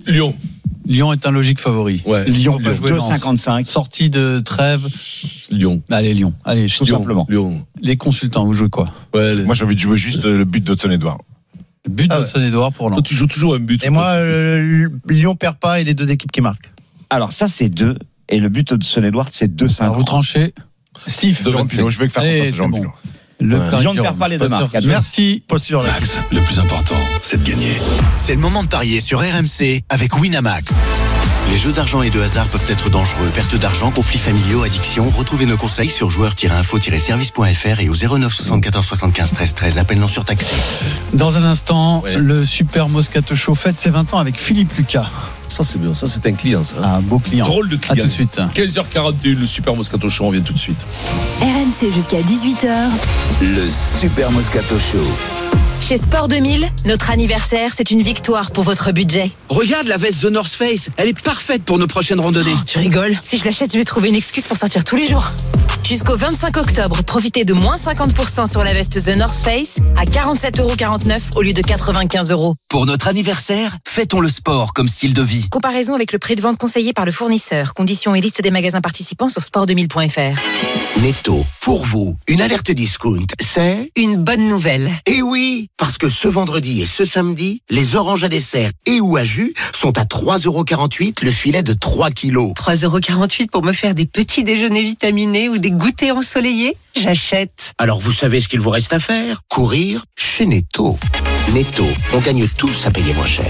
Lyon. Lyon est un logique favori. Ouais. Lyon 2,55. Sortie de trêve. Lyon. Allez, Lyon. Allez, Tout simplement. Lyon. Les consultants, vous jouez quoi? Ouais, Moi, j'ai envie de jouer juste le but d'Hudson-Édouard. Le but de Saône-et-Loire pour Lens. Toi, tu joues toujours un but. Et moi, Lyon perd pas et les deux équipes qui marquent. Alors, ça, c'est 2. Et le but de Saône-et-Loire, c'est 2,50. Alors, vous tranchez. Steve. Je vais faire Allez, confiance à Jean c'est bon. Bilo. Le Ouais. Paris Lyon ne perd Jérôme, pas les je deux suis marques. sûr. Merci. Pas sûr là. Max, le plus important, c'est de gagner. C'est le moment de parier sur RMC avec Winamax. Les jeux d'argent et de hasard peuvent être dangereux. Perte d'argent, conflits familiaux, addiction. Retrouvez nos conseils sur joueurs-info-service.fr et au 09 74 75 13 13. Appel non surtaxé. Dans un instant, Ouais. le Super Moscato Show fête ses 20 ans avec Philippe Lucas. Ça, c'est bien. Ça, c'est un client, ça. Un beau client. Drôle de À client. tout de suite. 15h41, le Super Moscato Show, on revient tout de suite. RMC jusqu'à 18h. Le Super Moscato Show. Chez Sport 2000, notre anniversaire, c'est une victoire pour votre budget. Regarde la veste The North Face, elle est parfaite pour nos prochaines randonnées. Oh, tu rigoles? Si je l'achète, je vais trouver une excuse pour sortir tous les jours. Jusqu'au 25 octobre, profitez de moins 50% sur la veste The North Face à 47,49€ au lieu de 95€. Pour notre anniversaire, fêtons le sport comme style de vie. Comparaison avec le prix de vente conseillé par le fournisseur. Conditions et liste des magasins participants sur sport2000.fr. Netto, pour vous, une alerte discount, c'est... Une bonne nouvelle. Eh oui, parce que ce vendredi et ce samedi, les oranges à dessert et ou à jus sont à 3,48€ le filet de 3 kilos. 3,48€ pour me faire des petits déjeuners vitaminés ou des goûters ensoleillés? J'achète. Alors vous savez ce qu'il vous reste à faire? Courir chez Netto. Netto, on gagne tous à payer moins cher.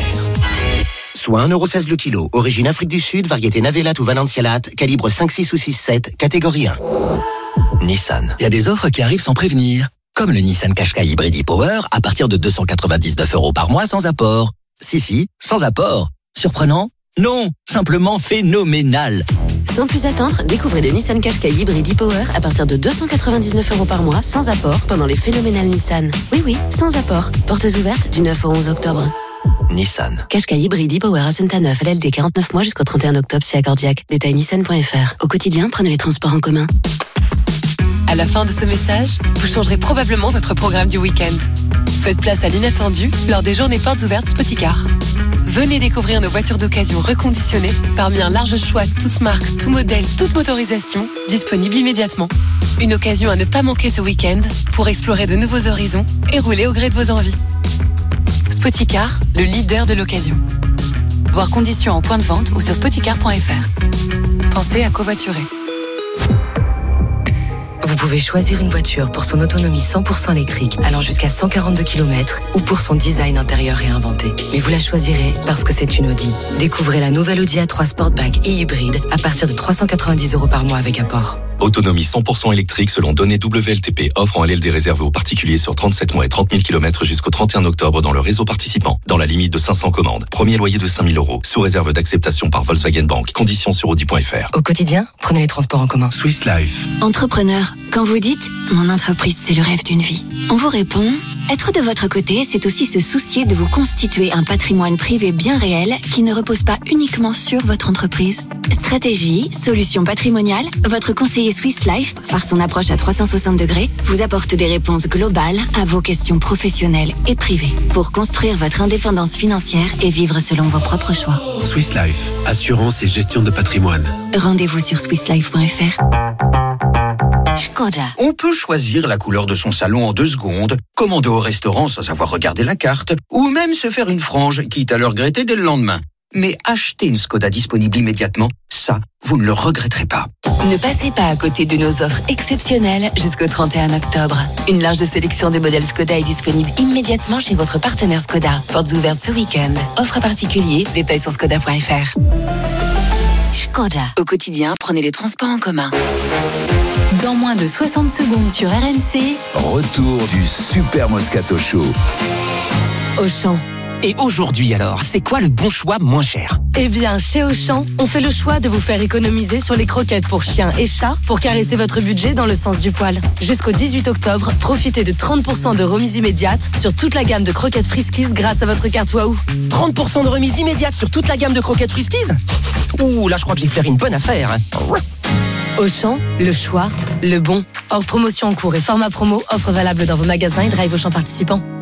Soit 1,16€ le kilo, origine Afrique du Sud, variété Navelat ou Valencialat, calibre 5, 6 ou 6, 7, catégorie 1. Nissan, il y a des offres qui arrivent sans prévenir. Comme le Nissan Qashqai Hybrid e-Power à partir de 299€ par mois sans apport. Si, sans apport. Surprenant? Non, simplement phénoménal. Sans plus attendre, découvrez le Nissan Qashqai Hybrid e-Power à partir de 299€ par mois sans apport pendant les phénoménales Nissan. Oui, sans apport. Portes ouvertes du 9 au 11 octobre. Nissan. Qashqai Hybrid e-Power à Saint-Neuf, LLD 49 mois jusqu'au 31 octobre si accordiaque. Détail nissan.fr. Au quotidien, prenez les transports en commun. À la fin de ce message, vous changerez probablement votre programme du week-end. Faites place à l'inattendu lors des journées portes ouvertes Spoticar. Venez découvrir nos voitures d'occasion reconditionnées parmi un large choix, toutes marques, tout modèle, toute motorisation, disponibles immédiatement. Une occasion à ne pas manquer ce week-end pour explorer de nouveaux horizons et rouler au gré de vos envies. Spoticar, le leader de l'occasion. Voir conditions en point de vente ou sur spoticar.fr. Pensez à covoiturer. Vous pouvez choisir une voiture pour son autonomie 100% électrique allant jusqu'à 142 km ou pour son design intérieur réinventé. Mais vous la choisirez parce que c'est une Audi. Découvrez la nouvelle Audi A3 Sportback et hybride à partir de 390€ par mois avec apport. Autonomie 100% électrique selon données WLTP. Offre en LLD réservée aux particuliers sur 37 mois et 30 000 km jusqu'au 31 octobre dans le réseau participant. Dans la limite de 500 commandes. Premier loyer de 5 000€. Sous réserve d'acceptation par Volkswagen Bank. Conditions sur Audi.fr. Au quotidien, prenez les transports en commun. Swiss Life. Entrepreneur, quand vous dites « Mon entreprise, c'est le rêve d'une vie », on vous répond « Être de votre côté, c'est aussi se soucier de vous constituer un patrimoine privé bien réel qui ne repose pas uniquement sur votre entreprise. Stratégie, solutions patrimoniales, votre conseiller Swiss Life, par son approche à 360 degrés, vous apporte des réponses globales à vos questions professionnelles et privées pour construire votre indépendance financière et vivre selon vos propres choix. Swiss Life. Assurance et gestion de patrimoine. Rendez-vous sur swisslife.fr. Škoda. On peut choisir la couleur de son salon en 2 secondes, commander au restaurant sans avoir regardé la carte, ou même se faire une frange, quitte à le regretter dès le lendemain. Mais acheter une Škoda disponible immédiatement, ça, vous ne le regretterez pas. Ne passez pas à côté de nos offres exceptionnelles jusqu'au 31 octobre. Une large sélection de modèles Škoda est disponible immédiatement chez votre partenaire Škoda. Portes ouvertes ce week-end. Offre à particulier, détails sur škoda.fr. Škoda. Au quotidien, prenez les transports en commun. Dans moins de 60 secondes sur RMC, Retour du Super Moscato Show. Auchan. Et aujourd'hui alors, c'est quoi le bon choix moins cher? Eh bien, chez Auchan, on fait le choix de vous faire économiser sur les croquettes pour chiens et chats pour caresser votre budget dans le sens du poil. Jusqu'au 18 octobre, profitez de 30% de remise immédiate sur toute la gamme de croquettes Friskies grâce à votre carte Waouh. 30% de remise immédiate sur toute la gamme de croquettes Friskies? Ouh, là je crois que j'ai flairé une bonne affaire. Auchan, le choix, le bon. Hors promotion en cours et format promo, offre valable dans vos magasins et drive Auchan participants.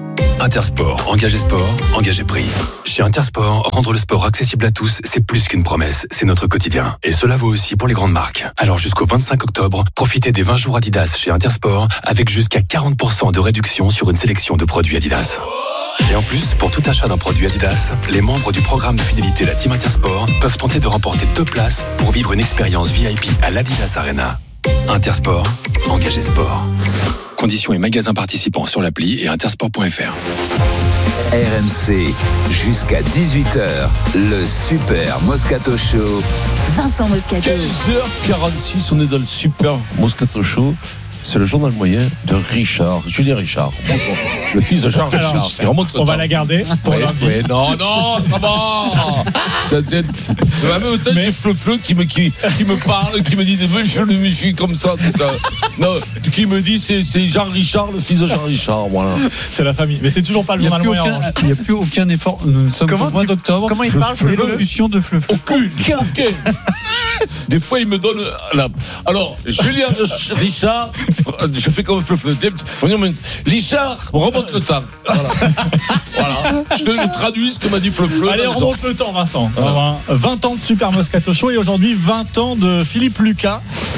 Intersport, engagé sport, engagé prix. Chez Intersport, rendre le sport accessible à tous, c'est plus qu'une promesse, c'est notre quotidien. Et cela vaut aussi pour les grandes marques. Alors jusqu'au 25 octobre, profitez des 20 jours Adidas chez Intersport avec jusqu'à 40% de réduction sur une sélection de produits Adidas. Et en plus, pour tout achat d'un produit Adidas, les membres du programme de fidélité La Team Intersport peuvent tenter de remporter 2 places pour vivre une expérience VIP à l'Adidas Arena. Intersport, engagé sport. Conditions et magasins participants sur l'appli et intersport.fr. RMC, jusqu'à 18h, le Super Moscato Show. Vincent Moscato. 15h46, on est dans le Super Moscato Show. C'est le journal moyen de Julien Richard. Le fils de Jean Richard. On va la garder pour lundi. Non, ça va. C'est la même temps que Fleu qui me parle, qui me dit je suis comme ça. Non, qui me dit c'est Jean Richard, le fils de Jean Richard. Voilà. C'est la famille. Mais c'est toujours pas le journal moyen. Il n'y a plus aucun effort. Nous sommes au mois d'octobre. Comment il parle L'évolution de Fleu. Aucune. Des fois, il me donne la. Alors, Julien Richard, je fais comme Fleu. Richard, on remonte le temps. Voilà. Je te traduis ce que m'a dit Fleu. Allez, on remonte le temps, Vincent. Voilà. 20 ans de Super Moscato Show et aujourd'hui 20 ans de Philippe Lucas.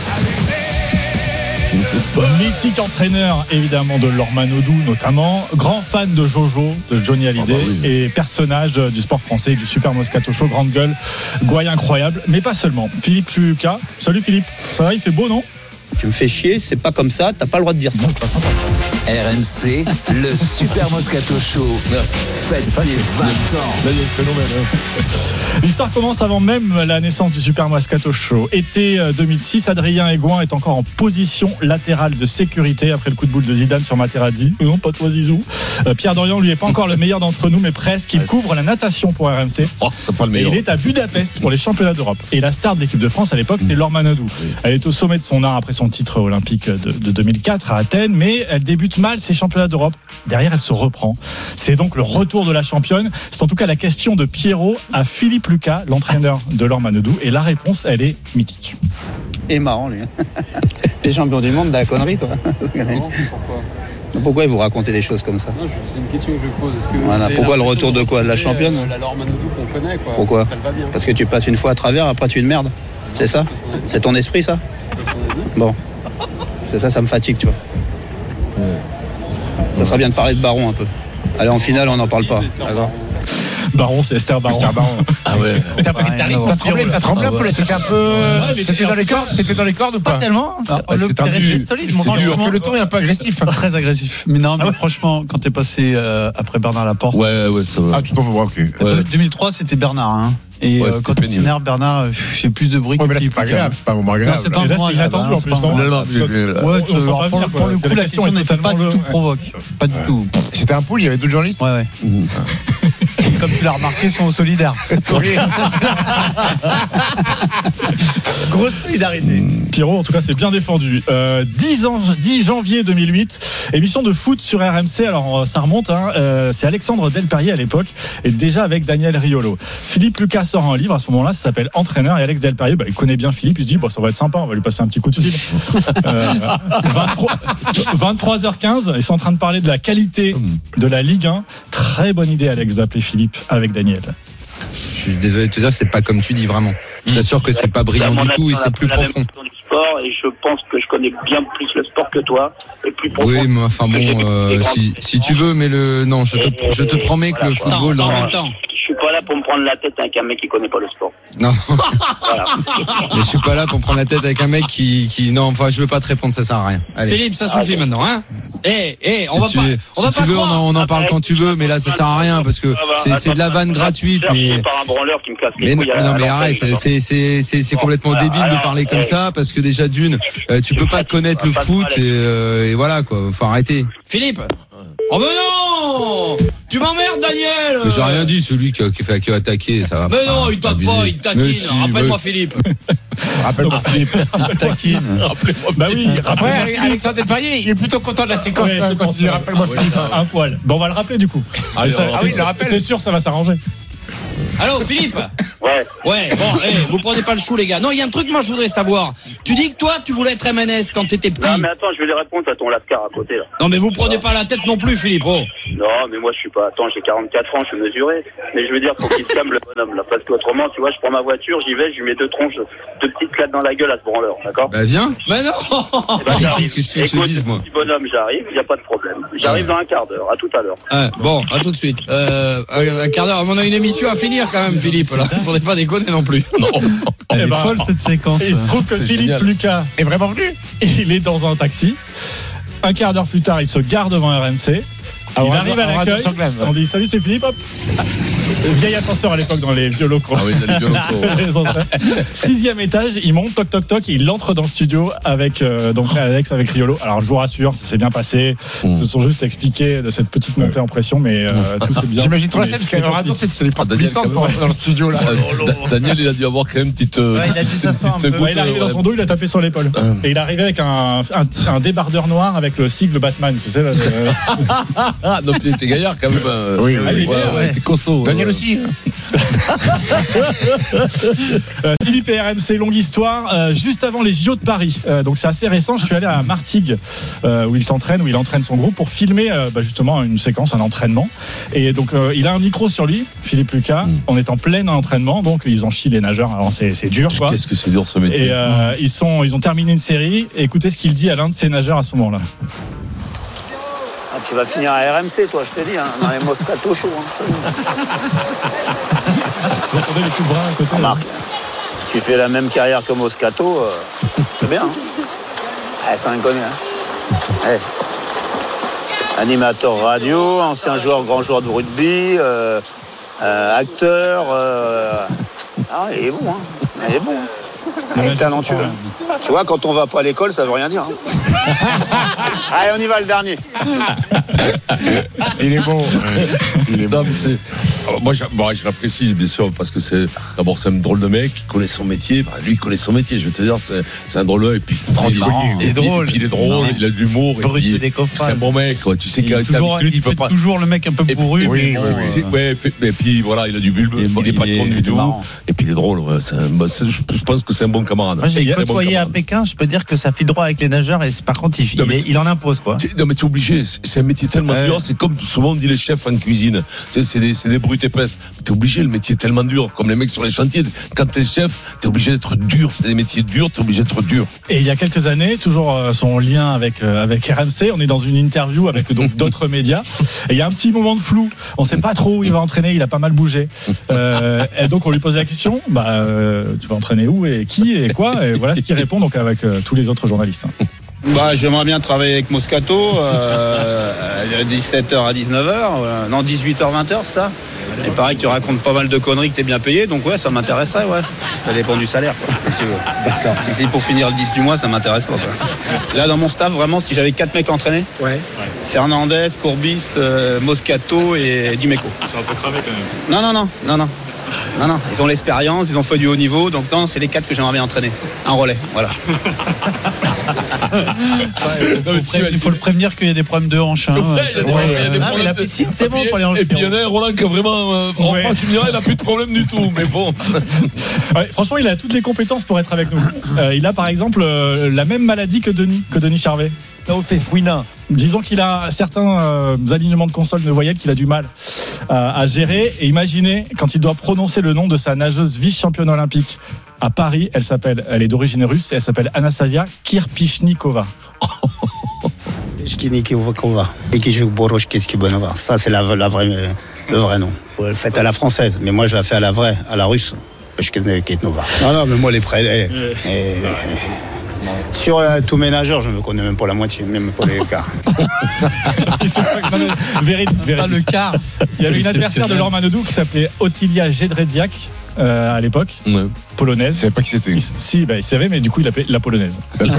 Mythique entraîneur évidemment de Laure Manodou notamment, grand fan de Jojo, de Johnny Hallyday et personnage du sport français et du Super Moscato Show, grande gueule, gouaille incroyable, mais pas seulement. Philippe Lucas, salut Philippe, ça va, il fait beau non ? Tu me fais chier, c'est pas comme ça, t'as pas le droit de dire ça. RMC, le Super Moscato Show. Faites ses 20 ans. L'histoire commence avant même la naissance du Super Moscato Show. Été 2006, Adrien Aigouin est encore en position latérale de sécurité après le coup de boule de Zidane sur Materazzi. Non, pas toi Zizou. Pierre Dorian, lui, est pas encore le meilleur d'entre nous, mais presque. Il couvre la natation pour RMC. C'est pas le meilleur. Et il est à Budapest pour les championnats d'Europe. Et la star de l'équipe de France à l'époque, c'est Laure Manodou. Elle est au sommet de son art après son titre olympique de 2004 à Athènes, mais elle débute mal ses championnats d'Europe. Derrière, elle se reprend. C'est donc le retour de la championne. C'est en tout cas la question de Pierrot à Philippe Lucas, l'entraîneur de Laure Manodou. Et la réponse, elle est mythique. Et marrant, lui. T'es champion du monde de la connerie, toi. Non, Pourquoi vous racontez des choses comme ça? Non, c'est une question que je pose. Est-ce que voilà. Pourquoi le retour de quoi? De la championne? La Laure Manodou qu'on connaît, quoi. Pourquoi? Elle va bien. Parce que tu passes une fois à travers, après tu es une merde. C'est ça? C'est ton esprit, ça? Bon. C'est ça, ça me fatigue, tu vois. Ça serait bien de parler de Baron un peu. Allez, en finale, on n'en parle pas. D'accord. Baron, c'est Esther Baron. Ah ouais. T'as tremblé un peu là, c'était un peu. C'était dans les cordes ou pas? Pas tellement. C'est un dur. Solide, c'est dur. Parce que le ton est un peu agressif. Très agressif. Mais non, mais franchement, quand t'es passé après Bernard Laporte. Ouais, ça va. Ah, tu t'en fous, ok. 2003, c'était Bernard, hein. Et quand il s'énerve, Bernard, j'ai plus de bruit. Ouais, mais là, c'est pas grave, c'est pas un moment grave. C'est pas un moment inattendu en plus, non? Ouais, pour le coup, la question n'était pas du tout provoque. Pas du tout. C'était un pool, il y avait d'autres journalistes? Ouais. Comme tu l'as remarqué, sont solidaires. Grosse solidarité. Pierrot, en tout cas, c'est bien défendu. 10 janvier 2008, émission de foot sur RMC. Alors, ça remonte, hein. C'est Alexandre Delperrier à l'époque, et déjà avec Daniel Riolo. Philippe Lucas sort un livre à ce moment-là, ça s'appelle Entraîneur, et Alex Delperrier, il connaît bien Philippe, il se dit, ça va être sympa, on va lui passer un petit coup de fil. 23h15, ils sont en train de parler de la qualité de la Ligue 1. Très bonne idée, Alex, d'appeler Philippe avec Daniel. Je suis désolé de te dire, c'est pas comme tu dis, vraiment. Je t'assure que c'est pas brillant du tout et c'est plus profond. Et je pense que je connais bien plus le sport que toi et plus profond. Oui, mais enfin bon, si tu veux, mais non, je te promets que le football Je suis pas là pour me prendre la tête avec un mec qui connaît pas le sport. Non. Voilà. Mais je suis pas là pour me prendre la tête avec un mec qui non, enfin je veux pas te répondre, ça sert à rien. Allez. Philippe, ça suffit maintenant, hein. On va pas. Si tu veux, on en parle quand tu veux, mais là ça sert à rien parce que c'est de la vanne gratuite, mais. Non mais arrête, c'est complètement débile de parler comme ça parce que déjà d'une, tu peux pas connaître le foot et voilà quoi, faut arrêter. Philippe. Oh mais non! Tu m'emmerdes, Daniel! J'ai rien dit, celui qui a attaqué, ça va. Mais non, il tape pas, il taquine. Rappelle-moi Philippe. Rappelle-moi Philippe. Il taquine. Bah oui. Après, Alexandre Delperrier, il est plutôt content de la séquence. Quand il dit rappelle-moi Philippe. Un poil. Bon, on va le rappeler du coup. Il le rappelle. C'est sûr, ça va s'arranger. Allô, Philippe? Ouais, bon, vous prenez pas le chou, les gars. Non, il y a un truc, moi, je voudrais savoir. Tu dis que toi, tu voulais être MNS quand t'étais petit. Non, mais attends, je vais les répondre à ton lascar à côté, là. Non, mais vous prenez pas la tête non plus, Philippe. Oh. Non, mais moi, je suis pas. Attends, j'ai 44 ans, je suis mesuré. Mais je veux dire, faut qu'il se calme, le bonhomme, là. Parce qu'autrement, tu vois, je prends ma voiture, j'y vais, je lui mets 2 tronches, 2 petites claques dans la gueule à ce branleur, d'accord? Bah, viens. Mais non! Qu'est-ce que tu te dis, moi? Petit bonhomme, j'arrive, y a pas de problème. J'arrive dans un quart d'heure, à tout à l'heure. Bon, à tout de suite. Un quart d'heure. On a une émission à finir quand même, Philippe. Là, faudrait pas déconner non plus. Non. Elle est folle cette séquence. Il se trouve que Philippe Lucas est vraiment venu. Il est dans un taxi. Un quart d'heure plus tard, il se gare devant RMC. Il arrive à l'accueil. On dit salut, c'est Philippe. Hop. Vieil ascenseur à l'époque dans les vieux locaux. Ah oui, dans les vieux locaux. 6e étage, il monte, toc toc toc, et il entre dans le studio avec donc Alex, avec Riolo. Alors je vous rassure, ça s'est bien passé. Ils se sont juste expliqués de cette petite montée en pression, mais tout s'est bien. J'imagine trop la scène parce qu'elle aurait raconté, c'était les portes puissantes dans le studio là. Daniel, il a dû avoir quand même une petite. Il a dit ça un peu. Il est arrivé dans son dos, il a tapé sur l'épaule. Et il est arrivé avec un débardeur noir avec le sigle Batman, tu sais. Ah, donc il était gaillard quand même. Oui, il était costaud. Daniel aussi. Philippe et RMC, longue histoire. Juste avant les JO de Paris, donc c'est assez récent. Je suis allé à Martigues où il entraîne son groupe pour filmer justement une séquence, un entraînement. Et donc il a un micro sur lui, Philippe Lucas. On est en plein entraînement, donc ils en chient les nageurs. Alors c'est dur, quoi. Qu'est-ce que c'est dur ce métier. Et ils ont terminé une série. Écoutez ce qu'il dit à l'un de ses nageurs à ce moment-là. Ah, tu vas finir à RMC, toi, je te dis, hein, dans les Moscato chauds. Hein. Vous entendez les coups de bras à côté? Marc, si tu fais la même carrière que Moscato, c'est bien. Hein. Sans inconnu. Hein. Animateur radio, ancien joueur, grand joueur de rugby, acteur. Il est bon. Hein. Il est bon. Il est talentueux. Tu vois, quand on va pas à l'école, ça veut rien dire. Hein. Allez, on y va, le dernier. Il est bon. Non, mais c'est... Alors, moi, je l'apprécie, bien sûr, parce que c'est un drôle de mec, il connaît son métier. Lui, il connaît son métier. Je veux te dire, c'est un drôle. Et puis, il est drôle. Il est drôle, il a de l'humour. C'est un bon mec. Quoi. Tu sais qu'avec lui, tu peux pas. Toujours le mec un peu bourru. Et puis voilà, il a du bulbe. Il est pas con du tout. Et puis, il est drôle. Je pense que c'est un bon camarade. Moi, j'ai côtoyé à Pékin. Je peux dire que ça file droit avec les nageurs. Et par contre, il en impose, quoi. Non, mais tu es obligé. C'est un métier tellement dur. C'est comme souvent on dit les chefs en cuisine. Tu sais, c'est des brutes épaisses. T'es obligé, le métier est tellement dur. Comme les mecs sur les chantiers. Quand t'es chef, t'es obligé d'être dur. C'est des métiers durs, t'es obligé d'être dur. Et il y a quelques années, toujours son lien avec RMC, on est dans une interview avec donc d'autres médias. Et il y a un petit moment de flou. On sait pas trop où il va entraîner. Il a pas mal bougé. Et donc on lui pose la question. Tu vas entraîner où et qui et quoi? Et voilà ce qu'il répond donc avec tous les autres journalistes. J'aimerais bien travailler avec Moscato, 17h à 19h, non 18h, 20h, c'est ça. Il paraît que tu racontes pas mal de conneries, que t'es bien payé, donc ouais, ça m'intéresserait, ouais. Ça dépend du salaire, quoi, si tu veux. D'accord. Si c'est pour finir le 10 du mois, ça m'intéresse pas, quoi. Là, dans mon staff, vraiment, si j'avais 4 mecs entraînés, Fernandez, Courbis, Moscato et Dimeco. C'est un peu cramé quand même. Non, ils ont l'expérience, ils ont fait du haut niveau, donc non, c'est les 4 que j'aimerais bien entraîner. Un relais, voilà. Il faut le prévenir qu'il y a des problèmes de hanches. Hein. Il y a des problèmes. La piscine, c'est bon pour les hanches. Et puis il y en a un Roland qui a vraiment. Tu me dirais, il n'a plus de problème du tout, mais bon. Franchement, il a toutes les compétences pour être avec nous. Il a par exemple la même maladie que Denis Charvet. Disons qu'il a certains alignements de console de voyelles qu'il a du mal à gérer. Et imaginez quand il doit prononcer le nom de sa nageuse vice-championne olympique à Paris. Elle est d'origine russe et elle s'appelle Anastasia Kirpichnikova. Ça, c'est le vrai nom. Vous le faites à la française, mais moi je la fais à la vraie, à la russe. Non, mais moi les prêts. Sur tous mes nageurs, je ne me connais même pas la moitié, même pas les quarts. Pas le quart. Il y avait une adversaire de Laure Manodou qui s'appelait Otilia Jedrzejczyk à l'époque. polonaise. Je savais pas qui c'était. Il savait, mais du coup, il l'appelait la polonaise.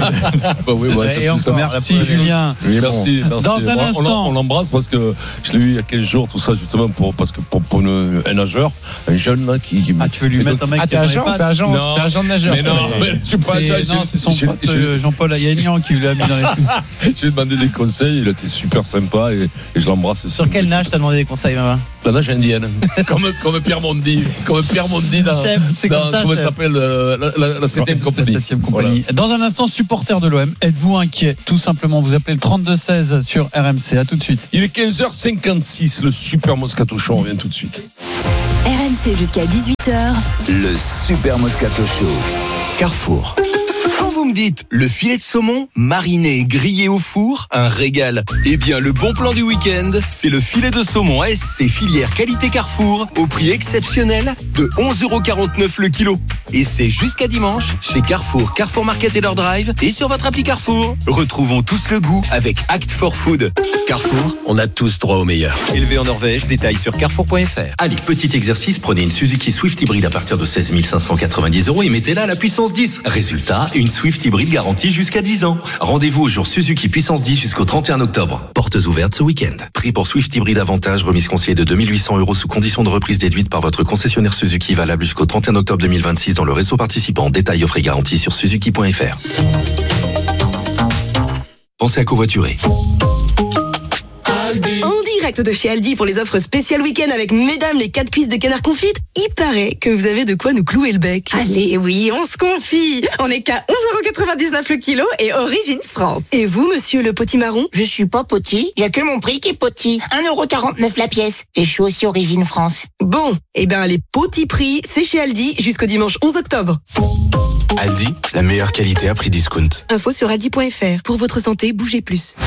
Merci Julien. Merci. Dans un instant. On l'embrasse parce que je l'ai eu il y a 15 jours, tout ça, justement, pour un nageur, un jeune là, qui. Ah, tu veux lui mettre un mec t'es agent de nageur. Mais non, je suis pas agent. Non, c'est son pote Jean-Paul Agagnan qui lui a mis dans les. J'ai demandé des conseils, il était super sympa et je l'embrasse. Sur quelle nage t'as demandé des conseils, maman? La nage indienne. comme Pierre Mondi. Comme Pierre Mondi dans. Chef, c'est comme ça. Comment ça s'appelle la 7e compagnie. Voilà. Dans un instant, supporter de l'OM, êtes-vous inquiet? Tout simplement, vous appelez le 32-16 sur RMC. À tout de suite. Il est 15h56, le Super Moscato Show, on revient tout de suite. RMC jusqu'à 18h. Le Super Moscato Show. Carrefour. Quand vous me dites le filet de saumon mariné, grillé au four, un régal. Eh bien, le bon plan du week-end, c'est le filet de saumon ASC filière qualité Carrefour au prix exceptionnel de 11,49€ le kilo. Et c'est jusqu'à dimanche chez Carrefour, Carrefour Market et leur drive et sur votre appli Carrefour. Retrouvons tous le goût avec Act for Food. Carrefour, on a tous droit au meilleur. Élevé en Norvège, détail sur carrefour.fr. Allez, petit exercice, prenez une Suzuki Swift hybride à partir de 16 590€ et mettez-la à la puissance 10. Résultat, une Swift hybride garantie jusqu'à 10 ans. Rendez-vous au jour Suzuki puissance 10 jusqu'au 31 octobre. Portes ouvertes ce week-end. Prix pour Swift hybride avantage, remise conseillée de 2800€ sous condition de reprise déduite par votre concessionnaire Suzuki, valable jusqu'au 31 octobre 2026 dans le réseau participant. Détail offre et garantie sur suzuki.fr. Pensez à covoiturer. En direct de chez Aldi pour les offres spéciales week-end avec mesdames les 4 cuisses de canard confites. Il paraît que vous avez de quoi nous clouer le bec. Allez, oui, on se confie. On est qu'à 11,99€ le kilo et origine France. Et vous, monsieur le potimarron? Je suis pas poti, il y a que mon prix qui est poti. 1,49€ la pièce. Et je suis aussi origine France. Bon, eh ben les petits prix, c'est chez Aldi jusqu'au dimanche 11 octobre. Aldi, la meilleure qualité à prix discount. Info sur aldi.fr. Pour votre santé, bougez plus.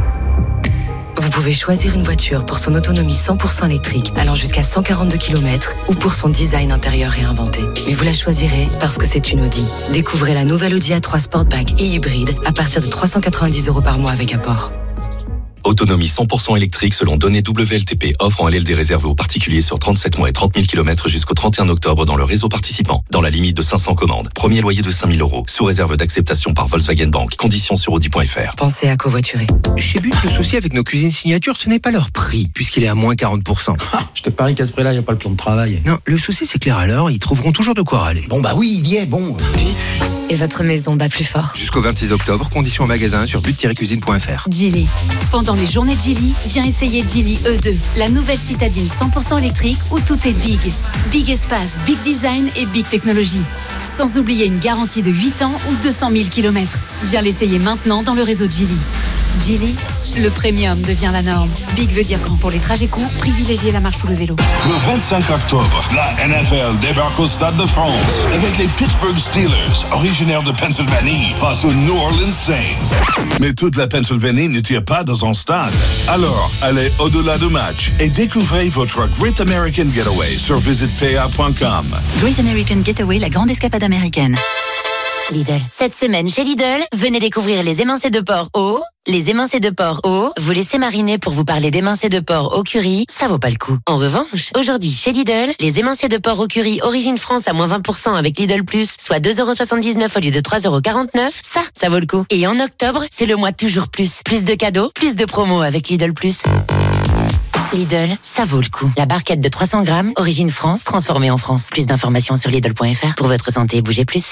Vous pouvez choisir une voiture pour son autonomie 100% électrique, allant jusqu'à 142 km, ou pour son design intérieur réinventé. Mais vous la choisirez parce que c'est une Audi. Découvrez la nouvelle Audi A3 Sportback et hybride à partir de 390€ par mois avec apport. Autonomie 100% électrique selon données WLTP, offre en LLD réservée aux particuliers sur 37 mois et 30 000 km jusqu'au 31 octobre dans le réseau participant, dans la limite de 500 commandes. Premier loyer de 5 000€, sous réserve d'acceptation par Volkswagen Bank. Conditions sur Audi.fr. Pensez à covoiturer. Chez But, le souci avec nos cuisines signature, ce n'est pas leur prix, puisqu'il est à moins 40%. Je te parie qu'à ce prix-là, il n'y a pas le plan de travail. Non, le souci c'est que les râleurs, ils trouveront toujours de quoi râler. Bon bah oui, il y est, bon. But, et votre maison bat plus fort. Jusqu'au 26 octobre, conditions en magasin sur but-cuisine.fr. Geely. Pendant les journées de Geely, viens essayer Geely E2, la nouvelle citadine 100% électrique où tout est big. Big espace, big design et big technologie. Sans oublier une garantie de 8 ans ou 200 000 km. Viens l'essayer maintenant dans le réseau Geely. Geely, le premium devient la norme. Big veut dire grand pour les trajets courts, privilégier la marche ou le vélo. Le 25 octobre, la NFL débarque au Stade de France avec les Pittsburgh Steelers, originaires de Pennsylvanie, face aux New Orleans Saints. Mais toute la Pennsylvanie ne tire pas dans un stade. Alors, allez au-delà du match et découvrez votre Great American Getaway sur visitpa.com. Great American Getaway, la grande escapade américaine. Lidl. Cette semaine chez Lidl, venez découvrir les émincés de porc au. Les émincés de porc au, vous laissez mariner pour vous parler d'émincés de porc au curry, ça vaut pas le coup. En revanche, aujourd'hui chez Lidl, les émincés de porc au curry Origine France à moins 20% avec Lidl Plus, soit 2,79€ au lieu de 3,49€, ça vaut le coup. Et en octobre, c'est le mois toujours plus. Plus de cadeaux, plus de promos avec Lidl Plus. Lidl, ça vaut le coup. La barquette de 300 grammes, Origine France, transformée en France. Plus d'informations sur Lidl.fr. Pour votre santé, bougez plus.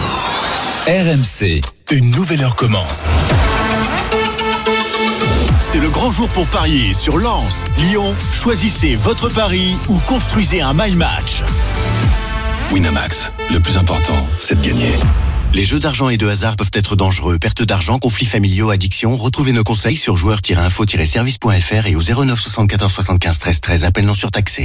RMC, une nouvelle heure commence. C'est le grand jour pour parier sur Lens, Lyon. Choisissez votre pari ou construisez un my match. Winamax, le plus important, c'est de gagner. Les jeux d'argent et de hasard peuvent être dangereux. Perte d'argent, conflits familiaux, addiction. Retrouvez nos conseils sur joueurs-info-service.fr et au 09 74 75 13 13. Appel non surtaxé.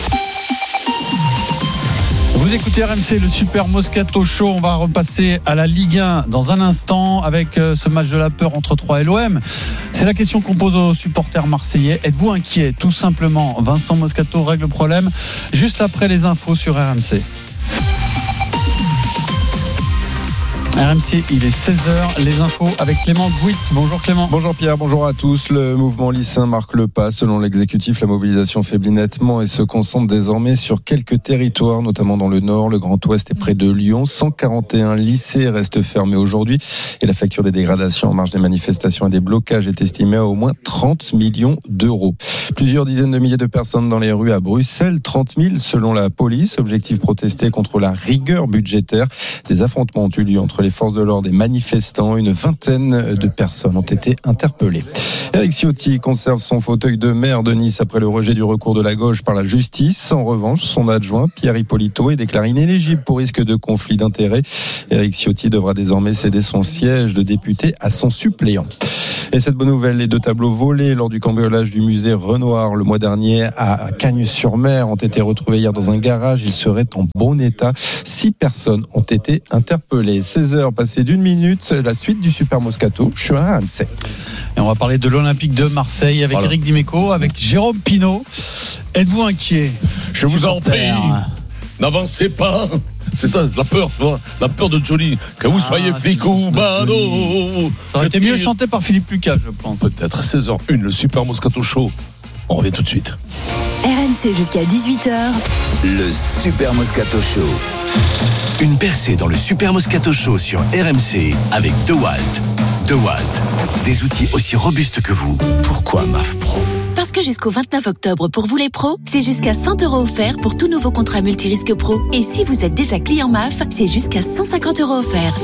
Vous écoutez RMC, le Super Moscato Show. On va repasser à la Ligue 1 dans un instant avec ce match de la peur entre Troyes et l'OM. C'est la question qu'on pose aux supporters marseillais. Êtes-vous inquiet? Tout simplement. Vincent Moscato règle le problème juste après les infos sur RMC. RMC, il est 16h, les infos avec Clément Gouitz. Bonjour Clément. Bonjour Pierre, bonjour à tous. Le mouvement lycéen marque le pas. Selon l'exécutif, la mobilisation faiblit nettement et se concentre désormais sur quelques territoires, notamment dans le Nord, le Grand Ouest et près de Lyon. 141 lycées restent fermés aujourd'hui et la facture des dégradations en marge des manifestations et des blocages est estimée à au moins 30 millions d'euros. Plusieurs dizaines de milliers de personnes dans les rues à Bruxelles, 30 000 selon la police. Objectif protester contre la rigueur budgétaire. Des affrontements ont eu lieu entre les forces de l'ordre et manifestants. Une vingtaine de personnes ont été interpellées. Éric Ciotti conserve son fauteuil de maire de Nice après le rejet du recours de la gauche par la justice. En revanche, son adjoint, Pierre Hippolito, est déclaré inéligible pour risque de conflit d'intérêts. Éric Ciotti devra désormais céder son siège de député à son suppléant. Et cette bonne nouvelle, les 2 tableaux volés lors du cambriolage du musée Renoir le mois dernier à Cagnes-sur-Mer ont été retrouvés hier dans un garage. Ils seraient en bon état. 6 personnes ont été interpellées. 16h passées d'1 minute, la suite du Super Moscato. Je suis à RMC. Et on va parler de l'Olympique de Marseille avec Eric Dimeco, avec Jérôme Pinault. Êtes-vous inquiet? Je vous en prie, n'avancez pas. C'est ça, la peur, tu vois, la peur de Johnny. Que vous soyez flic ou bado. Ça aurait été mieux chanté par Philippe Lucas, je pense. Peut-être à 16h01, le Super Moscato Show. On revient tout de suite. RMC jusqu'à 18h. Le Super Moscato Show. Une percée dans le Super Moscato Show sur RMC avec DeWalt. DeWalt, des outils aussi robustes que vous. Pourquoi MAF Pro? Parce que jusqu'au 29 octobre, pour vous les pros, c'est jusqu'à 100 € offerts pour tout nouveau contrat multirisque pro. Et si vous êtes déjà client MAF, c'est jusqu'à 150 € offerts.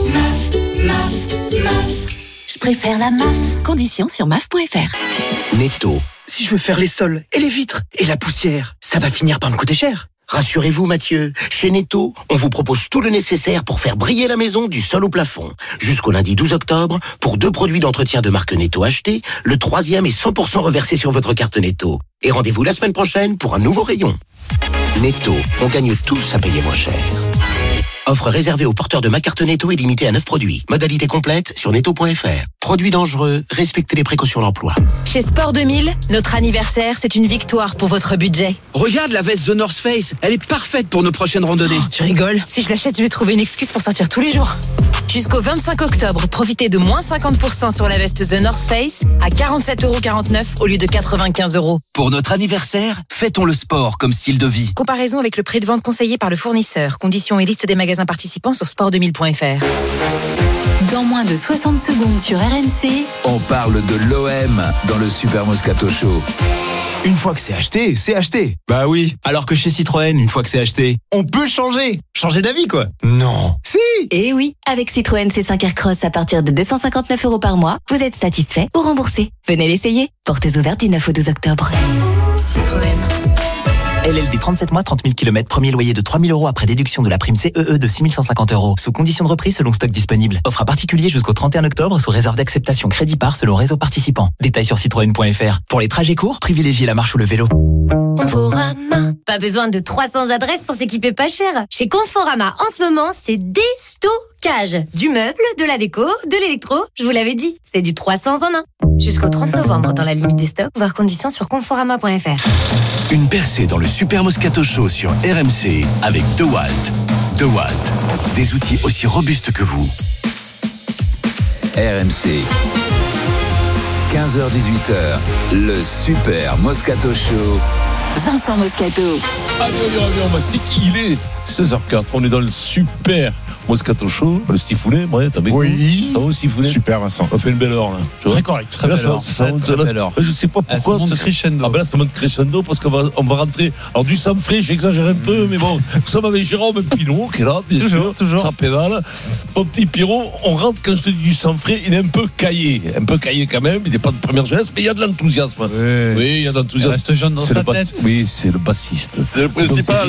MAF. Je préfère la MAF. Conditions sur MAF.fr. Netto. Si je veux faire les sols et les vitres et la poussière, ça va finir par me coûter cher. Rassurez-vous Mathieu, chez Netto, on vous propose tout le nécessaire pour faire briller la maison du sol au plafond. Jusqu'au lundi 12 octobre, pour 2 produits d'entretien de marque Netto achetés, le 3e est 100% reversé sur votre carte Netto. Et rendez-vous la semaine prochaine pour un nouveau rayon. Netto, on gagne tous à payer moins cher. Offre réservée aux porteurs de ma carte Netto et limitée à 9 produits. Modalité complète sur netto.fr. Produits dangereux, respectez les précautions d'emploi. Chez Sport 2000, notre anniversaire, c'est une victoire pour votre budget. Regarde la veste The North Face, elle est parfaite pour nos prochaines randonnées. Oh, tu rigoles? Si je l'achète, je vais trouver une excuse pour sortir tous les jours. Jusqu'au 25 octobre, profitez de moins 50% sur la veste The North Face à 47,49€ au lieu de 95 €. Pour notre anniversaire, fêtons le sport comme style de vie. Comparaison avec le prix de vente conseillé par le fournisseur. Conditions et liste des magasins participants sur sport2000.fr. Dans moins de 60 secondes sur RMC, on parle de l'OM dans le Super Moscato Show. Une fois que c'est acheté, c'est acheté. Bah oui, alors que chez Citroën, une fois que c'est acheté, on peut changer. Changer d'avis, quoi. Non. Si. Et oui, avec Citroën C5 Aircross à partir de 259 € par mois, vous êtes satisfait ou remboursé. Venez l'essayer. Portes ouvertes du 9 au 12 octobre. Citroën. LLD 37 mois, 30 000 km, premier loyer de 3 000 € après déduction de la prime CEE de 6 150 €. Sous condition de reprise selon stock disponible. Offre à particulier jusqu'au 31 octobre sous réserve d'acceptation crédit par selon réseau participant. Détails sur citroën.fr. Pour les trajets courts, privilégiez la marche ou le vélo. Conforama. Pas besoin de 300 adresses pour s'équiper pas cher. Chez Conforama, en ce moment, c'est déstockage. Du meuble, de la déco, de l'électro. Je vous l'avais dit, c'est du 300 en 1. Jusqu'au 30 novembre dans la limite des stocks, voir conditions sur conforama.fr. Une percée dans le Super Moscato Show sur RMC avec DeWalt. DeWalt, des outils aussi robustes que vous. RMC. 15h-18h, le Super Moscato Show. Vincent Moscato. Allez, on va stick. Il est 16h04. On est dans le Super Moscato Show. Le Stifounet, Brett, avec oui. Ça va au Stifounet? Super, Vincent. On fait une belle heure, là. Très correct, très belle heure. Très belle heure. Je sais pas pourquoi. Ça monte crescendo. Ah ben là, ça monte crescendo parce qu'on va rentrer. Alors, du sang frais, j'exagère un peu, mais bon. Nous sommes avec Jérôme Pinault, qui est là, bien sûr. Toujours. Ça pédale. Mon petit Pierrot, on rentre, quand je te dis du sang frais, il est un peu caillé. Un peu caillé quand même. Il n'est pas de première jeunesse, mais il y a de l'enthousiasme. Oui, il y a de l'enthousiasme. Il reste jeune dans sa tête. Oui, c'est le bassiste. C'est le principal.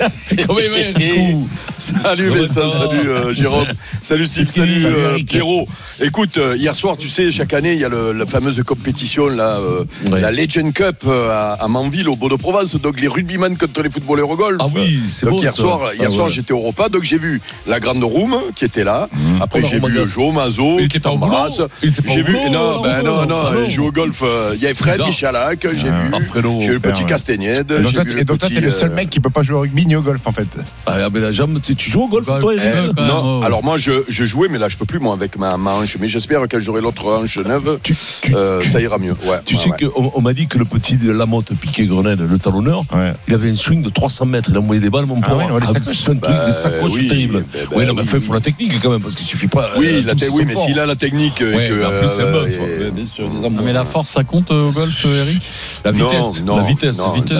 Salut Vincent, salut Jérôme, salut Steve, salut Pierrot. Écoute, hier soir, tu sais, chaque année, il y a la fameuse compétition, la Legend Cup à Manville, au Beau-de-Provence. Donc les rugbyman contre les footballeurs au golf. Ah oui, c'est donc bon. Hier soir, j'étais au repas, donc j'ai vu la grande room qui était là. Après, j'ai vu Joe Mazo qui t'embrasse. J'ai vu, non, il joue au golf. Il y avait Fred Michalak, j'ai vu le petit Castagnède. Et donc toi, t'es le seul mec qui peut pas jouer au rugby ni au golf en fait. Ah, mais la jambe, Tu joues au golf, toi, Eric? Non, alors moi je jouais, mais là je peux plus, moi, avec ma hanche. Mais j'espère que j'aurai l'autre hanche neuve, ça ira mieux. Ouais, tu sais qu'on m'a dit que le petit de Lamotte Piquet-Grenelle, le talonneur, il avait un swing de 300 mètres. Il envoyait des balles, mon pauvre. Des sacoches terribles. Oui, non, mais il faut la technique quand même, parce qu'il suffit pas. Oui, mais s'il a la technique. En plus, c'est un bœuf. Mais la force, ça compte au golf, Eric? La vitesse. La vitesse.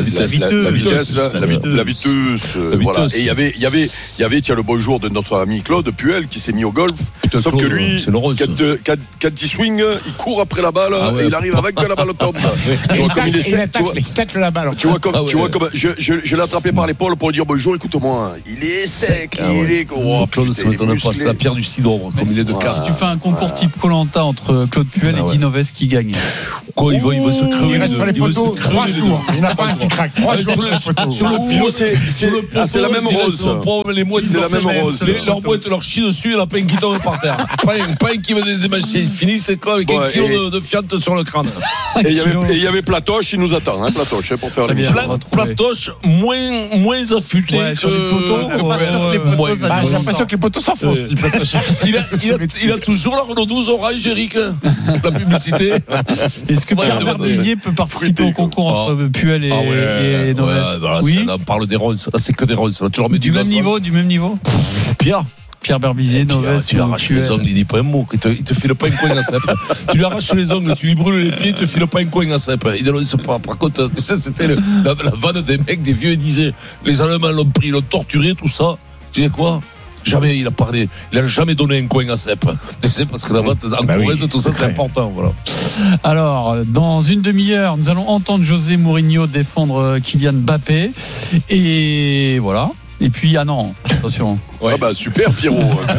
Voilà. Et il y avait, tiens, le bonjour de notre ami Claude Puel qui s'est mis au golf. Sauf que lui, quand il swing, il court après la balle et il arrive avec que la balle tombe. Tu vois comme il est sec. Il tacle la balle. Tu vois comme je l'ai attrapé par l'épaule pour lui dire bonjour, écoute-moi, il est sec, il est gros. Claude, ça m'étonne pas, c'est la pierre du cidre, comme il est de quart. Si tu fais un concours type Koh-Lanta entre Claude Puel et Guy Noves, qui gagne? Quoi, il va se crever. Il reste sur les poteaux 3 jours. Il n'y en a pas un qui craque. 3 jours sur le pied. C'est la même rose. C'est la même rose. Leur boîte leur chie dessus, il n'y en a pas un qui tombe par terre. Pas un qui va démâcher. Fini, c'est quoi avec un kilo de fiente sur le crâne. Et il y avait Platoche, il nous attend, Platoche, pour faire l'émission. Platoche, moins affûté sur les poteaux. J'ai l'impression que les poteaux s'enfoncent. Il a toujours la Renault 12 orange, Eric. La publicité. Est-ce que Pierre Berbizier peut participer au concours entre Puel et Noves? Oui. On parle des Rolls. Là, c'est que des Rolls. Tu leur mets du même niveau. Pierre Berbizier, Noves, tu lui arraches les ongles, il dit pas un mot. Il te file pas un coin à cèpe. Tu lui arraches les ongles, tu lui brûles les pieds, il te file pas un coin à cèpe. Par contre, ça, c'était la vanne des mecs, des vieux, ils disaient les Allemands l'ont pris, l'ont torturé, tout ça. Tu sais quoi? Jamais il a parlé, il a jamais donné un coin à cèpe. Tu sais, parce que là-bas, en Corrèze, tout ça, c'est important. Voilà. Alors, dans une demi-heure, nous allons entendre José Mourinho défendre Kylian Mbappé. Et voilà. Et puis, attention. Ouais. Ah bah super, Pierrot.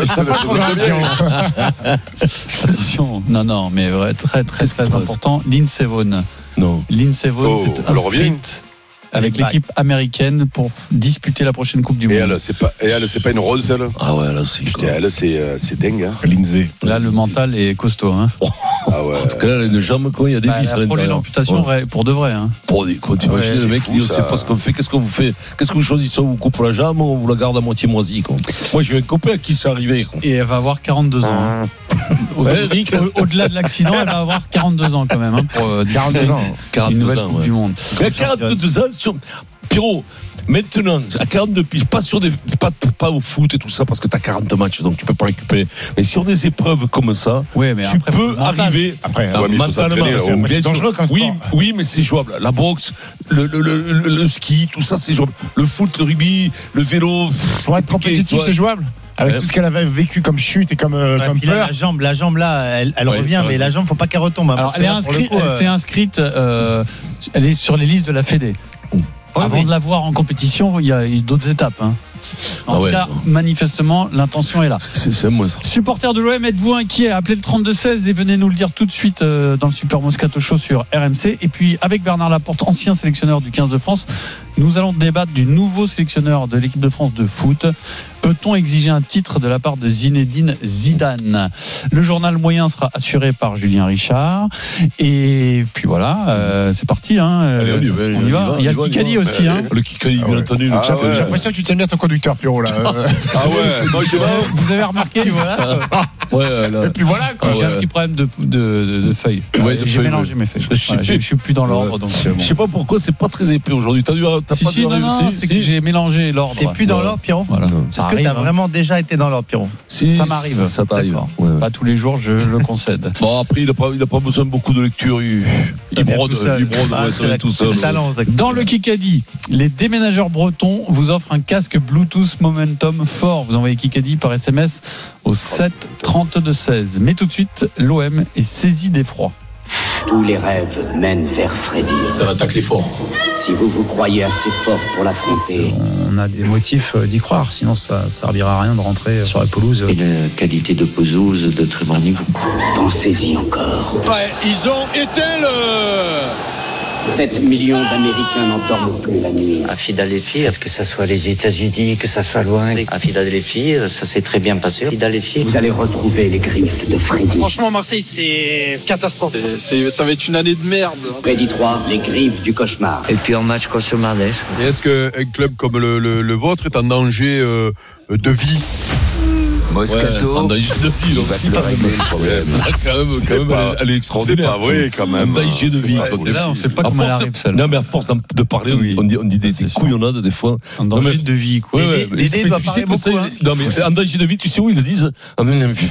Attention. Non, mais vrai, très important. Lindsey Vonn. Lindsey Vonn, c'est inscrite avec l'équipe américaine pour disputer la prochaine Coupe du Monde. Et elle, c'est pas une rose, elle? Ah ouais, là, c'est. Putain, elle, c'est dingue, Lindsay. Là, le mental est costaud, Ah ouais. Parce que là, une jambe, quand il y a des vis à l'intérieur. l'amputation pour de vrai, Pour des quoi, t'imagines, le mec, il dit, on sait pas ce qu'on fait, qu'est-ce qu'on vous fait? Qu'est-ce que vous choisissez? On vous coupe la jambe, on vous la garde à moitié moisie, quoi. Moi, je vais un copain à qui c'est arrivé, quoi. Et elle va avoir 42 ans. Au-delà de l'accident, elle va avoir 42 ans quand même, pour 42 ans. 42 ans, du monde. Mais 42 ans, Pierrot, maintenant, à 42 piges, pas au foot et tout ça, parce que t'as 40 matchs, donc tu peux pas récupérer. Mais sur des épreuves comme ça, tu peux arriver mentalement. C'est dangereux comme sport. Oui, mais c'est jouable. La boxe, le ski, tout ça, c'est jouable. Le foot, le rugby, le vélo. Pour être compétitif, c'est jouable. Avec tout ce qu'elle avait vécu comme chute et comme peur. La jambe là, elle revient, mais la jambe, faut pas qu'elle retombe. Alors, elle s'est inscrite, elle est sur les listes de la Fédé. Avant de la voir en compétition, il y a d'autres étapes. En tout cas, manifestement, l'intention est là. C'est un monstre. Supporters de l'OM, êtes-vous inquiets? Appelez le 32-16 et venez nous le dire tout de suite dans le Super Moscato Show sur RMC. Et puis, avec Bernard Laporte, ancien sélectionneur du 15 de France, nous allons débattre du nouveau sélectionneur de l'équipe de France de foot. Peut-on exiger un titre de la part de Zinedine Zidane? Le journal moyen sera assuré par Julien Richard. Et puis voilà, c'est parti. Allez, on y va. Il y a le Kikadi aussi. Le Kikadi, bien entendu. J'ai l'impression que tu tiens bien ton conducteur, Pierrot. Là. Ah ouais, non, vous avez remarqué, voilà. Et puis voilà, quoi. J'ai un petit problème de feuilles. J'ai mélangé mes feuilles. Je suis plus dans l'ordre. Je sais pas pourquoi c'est pas très épais aujourd'hui. Non, c'est que j'ai mélangé l'ordre. T'es plus dans l'ordre, Pierrot? Est-ce que t'as vraiment déjà été dans l'ordre, Pierrot? Ça m'arrive. Ça t'arrive. Pas tous les jours, je le concède. Bon, après, il n'a pas besoin de beaucoup de lecture. Il brode tout seul. Dans le Kikadi, les déménageurs bretons vous offrent un casque Bluetooth Momentum fort. Vous envoyez Kikadi par SMS au 7 32 16. Mais tout de suite, l'OM est saisi d'effroi. Tous les rêves mènent vers Freddy. Ça va tacler fort. Si vous croyez assez fort pour l'affronter. On a des motifs d'y croire, sinon ça servira à rien de rentrer sur la pelouse. Une qualité de pelouse de très bon niveau. Pensez-y encore. Ouais, ils ont éteint 7 millions d'Américains n'en dorment plus la nuit. À Philadelphie, que ce soit les États-Unis, que ça soit loin, à Philadelphie, ça s'est très bien passé. Philadelphie. Vous allez retrouver les griffes de Freddy. Franchement, Marseille, c'est catastrophe. Ça va être une année de merde. Freddy 3, les griffes du cauchemar. Et puis en match cauchemardesque. Et est-ce qu'un club comme le vôtre est en danger de vie? Moscato, en danger de vie, il va te le régler le problème. Quand même, elle est extraordinaire. C'est pas vrai, quand même. En danger de vie. Là, on sait pas comment elle arrive, celle-là. Non, mais à force de parler, on dit des couillonnades, des fois. En danger de vie, quoi. Dédé doit parler beaucoup. Non, mais en danger de vie, tu sais où ils le disent? Ils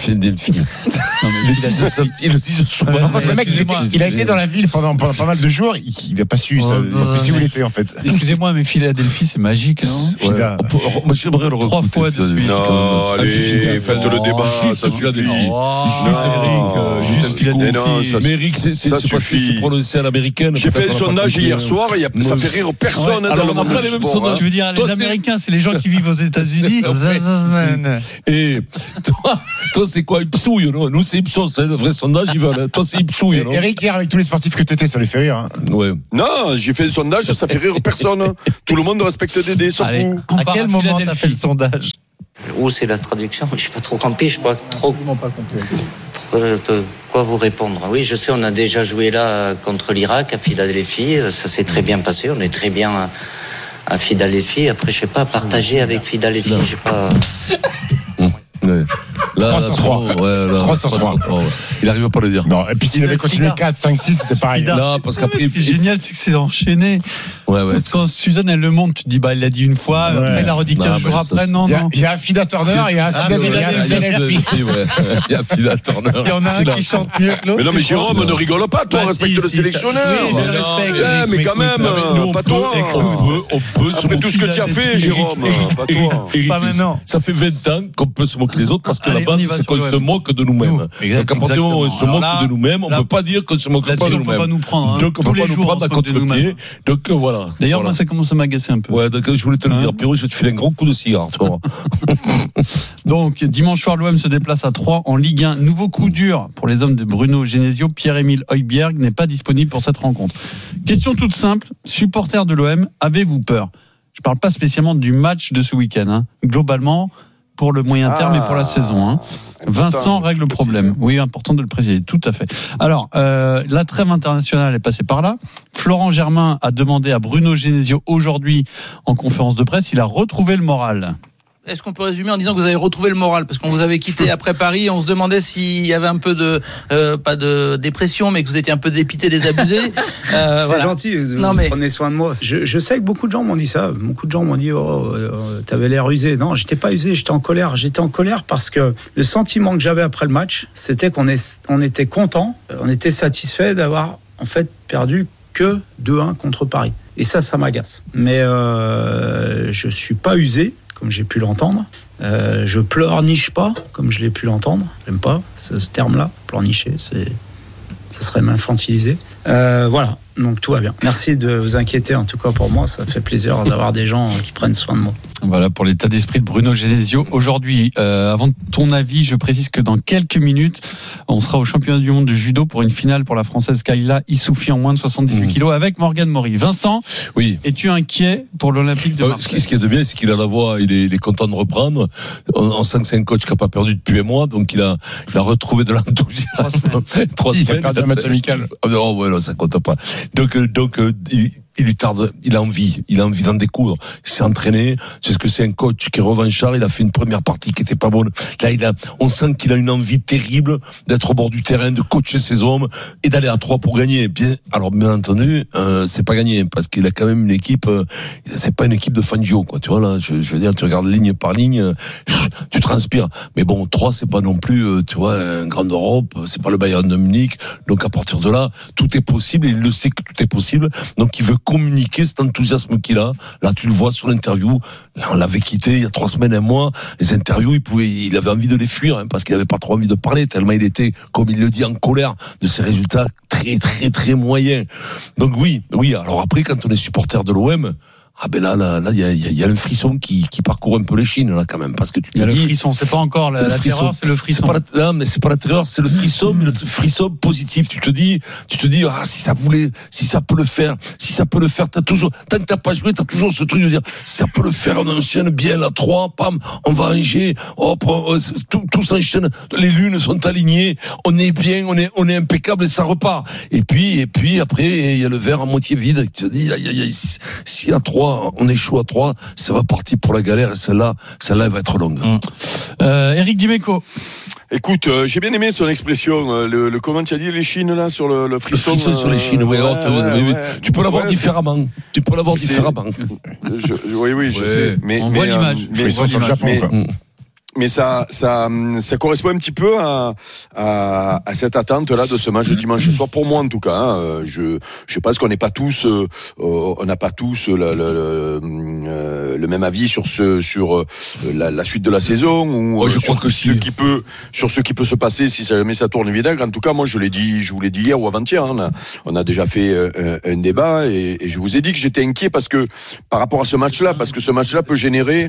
le disent souvent. Le mec, il a été dans la ville pendant pas mal de jours, il n'a pas su où il était, en fait. Excusez-moi, mais Philadelphie, c'est magique, non? Moi, j'aimerais le retrouver. 3 fois de suite. Non, allez, faites le débat, ça suffit. Juste Philadelphie. Mais Eric, c'est parce que c'est prononcé à l'américaine. J'ai fait un sondage hier soir, ça fait rire personne dans le monde du sport. Tu veux dire, les Américains, c'est les gens qui vivent aux États-Unis? Et toi, c'est quoi, Ipsouille, non? Nous, c'est Ipsos, c'est le vrai sondage, ils veulent. Toi, c'est Ipsouille, non? Eric, hier, avec tous les sportifs que t'étais, ça les fait rire. Ouais. Non, j'ai fait un sondage, ça fait rire personne. Tout le monde respecte Dédé, sauf vous. À quel moment t'as fait le sondage? Où c'est la traduction? Je suis pas trop campé, je sais pas trop quoi vous répondre. Oui, je sais, on a déjà joué là contre l'Irak à Philadelphie, ça s'est très bien passé, on est très bien à Philadelphie. Après, je sais pas, partager avec Philadelphie, je sais pas. Ouais. Là, 303. 303. Il arrive pas à le dire. Non, et puis s'il avait continué 4, 5, 6, c'était pareil. Non, parce qu'après. Ce qui est génial, c'est que c'est enchaîné. Ouais. Quand Suzanne, elle le montre, tu te dis, il l'a dit une fois, après, il l'a redit 15 jours après. Non. Il y a Fida Turner, il y a Fida Turner. Il y en a un qui chante mieux que l'autre. Mais non, mais Jérôme, ne rigole pas, toi, respecte le sélectionneur. Oui, je le respecte. Mais quand même, pas toi. On peut se après tout ce que tu as fait, Jérôme, pas toi. Pas maintenant. Ça fait 20 ans qu'on peut se moquer les autres parce que la base, c'est qu'on se moque de nous-mêmes. Donc, à partir du moment où on se moque de nous-mêmes, on ne peut pas dire qu'on ne se moque pas de nous-mêmes. On peut pas nous prendre. Donc, on ne peut pas nous prendre à contre-pied. Donc, voilà. D'ailleurs, moi, ça commence à m'agacer un peu. Ouais, donc, je voulais te le dire, Pierrot, je vais te filer un gros coup de cigare, tu vois. Donc, dimanche soir, l'OM se déplace à 3 en Ligue 1. Nouveau coup dur pour les hommes de Bruno Genesio. Pierre-Emile Højbjerg n'est pas disponible pour cette rencontre. Question toute simple. Supporters de l'OM, avez-vous peur? Je ne parle pas spécialement du match de ce week-end. Globalement, pour le moyen terme et pour la saison. Vincent règle le problème. Oui, important de le préciser, tout à fait. Alors, la trêve internationale est passée par là. Florent Germain a demandé à Bruno Genesio aujourd'hui en conférence de presse, il a retrouvé le moral. Est-ce qu'on peut résumer en disant que vous avez retrouvé le moral? Parce qu'on vous avait quitté après Paris, on se demandait s'il y avait un peu de, pas de dépression, mais que vous étiez un peu dépité, désabusé. C'est gentil, vous prenez soin de moi. Je sais que beaucoup de gens m'ont dit ça. Beaucoup de gens m'ont dit, t'avais l'air usé. Non, j'étais pas usé, j'étais en colère. J'étais en colère parce que le sentiment que j'avais après le match, c'était qu'on était content, on était satisfait d'avoir en fait perdu que 2-1 contre Paris. Et ça m'agace. Mais je suis pas usé, comme j'ai pu l'entendre. Je pleurniche pas, comme je l'ai pu l'entendre. J'aime pas ce terme-là, pleurnicher, ça serait m'infantiliser. Voilà, donc tout va bien. Merci de vous inquiéter, en tout cas pour moi, ça fait plaisir d'avoir des gens qui prennent soin de moi. Voilà pour l'état d'esprit de Bruno Genesio. Aujourd'hui, avant ton avis, je précise que dans quelques minutes, on sera au championnat du monde de judo pour une finale pour la française Kayla Issoufi en moins de 78 kilos avec Morgane Maury. Vincent, oui. Es-tu inquiet pour l'Olympique de Marseille? Ce qui est de bien, c'est qu'il a la voix, il est content de reprendre. On sent que c'est un coach qui n'a pas perdu depuis un mois, donc il a retrouvé de l'enthousiasme. 3 semaines. Il a perdu un match amical. Non, ouais, non, ça compte pas. Donc, il lui tarde, il a envie d'en découdre. Il s'est entraîné. C'est ce que c'est un coach qui est revanchard. Il a fait une première partie qui était pas bonne. Là, on sent qu'il a une envie terrible d'être au bord du terrain, de coacher ses hommes et d'aller à 3 pour gagner. Alors, bien entendu, c'est pas gagné parce qu'il a quand même une équipe, c'est pas une équipe de Fangio, quoi. Tu vois, là, je veux dire, tu regardes ligne par ligne, tu transpires. Mais bon, 3, c'est pas non plus, tu vois, un grand Europe, c'est pas le Bayern de Munich. Donc, à partir de là, tout est possible et il le sait que tout est possible. Donc, il veut communiquer cet enthousiasme qu'il a. Là, tu le vois sur l'interview. Là, on l'avait quitté il y a 3 semaines, un mois. Les interviews, il avait envie de les fuir, parce qu'il avait pas trop envie de parler, tellement il était, comme il le dit, en colère de ses résultats très, très, très moyens. Donc oui. Alors après, quand on est supporter de l'OM, Ah ben là, il y a le frisson qui parcourt un peu les chines là quand même, parce que tu il y a le frisson, c'est pas encore la terreur, c'est le frisson. Non, mais c'est pas la terreur, c'est le frisson, mais le frisson positif. Tu te dis, si ça peut le faire, t'as toujours, tant que t'as pas joué, t'as toujours ce truc de dire, si ça peut le faire, on enchaîne bien la 3, pam, on va Angers, hop, tout s'enchaîne, les lunes sont alignées, on est bien, on est impeccable et ça repart. Et puis après, il y a le verre à moitié vide, tu te dis, si à 3, on échoue à 3, ça va partir pour la galère et celle-là, elle va être longue. Éric Dimeco. Écoute, j'ai bien aimé son expression, le comment tu as dit les chines là sur le frisson. Le frisson sur les chines, oui. Tu peux l'avoir différemment. Oui, je sais. Mais on voit l'image. Frisson sur le Japon, quoi. Mais ça correspond un petit peu à cette attente là de ce match de dimanche soir, pour moi en tout cas. Hein. Je pense qu'on n'est pas tous, on n'a pas tous le même avis sur la suite de la saison ou je crois que ce qui peut se passer si jamais ça tourne vinaigre. En tout cas, moi je vous l'ai dit hier ou avant-hier. Hein, on a déjà fait un débat et je vous ai dit que j'étais inquiet parce que par rapport à ce match-là, parce que ce match-là peut générer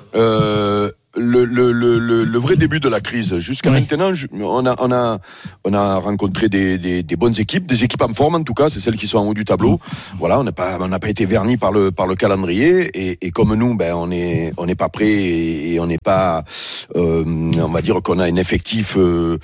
le vrai début de la crise. Jusqu'à maintenant, on a rencontré des bonnes équipes, des équipes en forme en tout cas, c'est celles qui sont en haut du tableau. Voilà, on n'a pas été vernis par le calendrier et comme nous, on n'est pas prêt et on n'est pas, on va dire qu'on a un effectif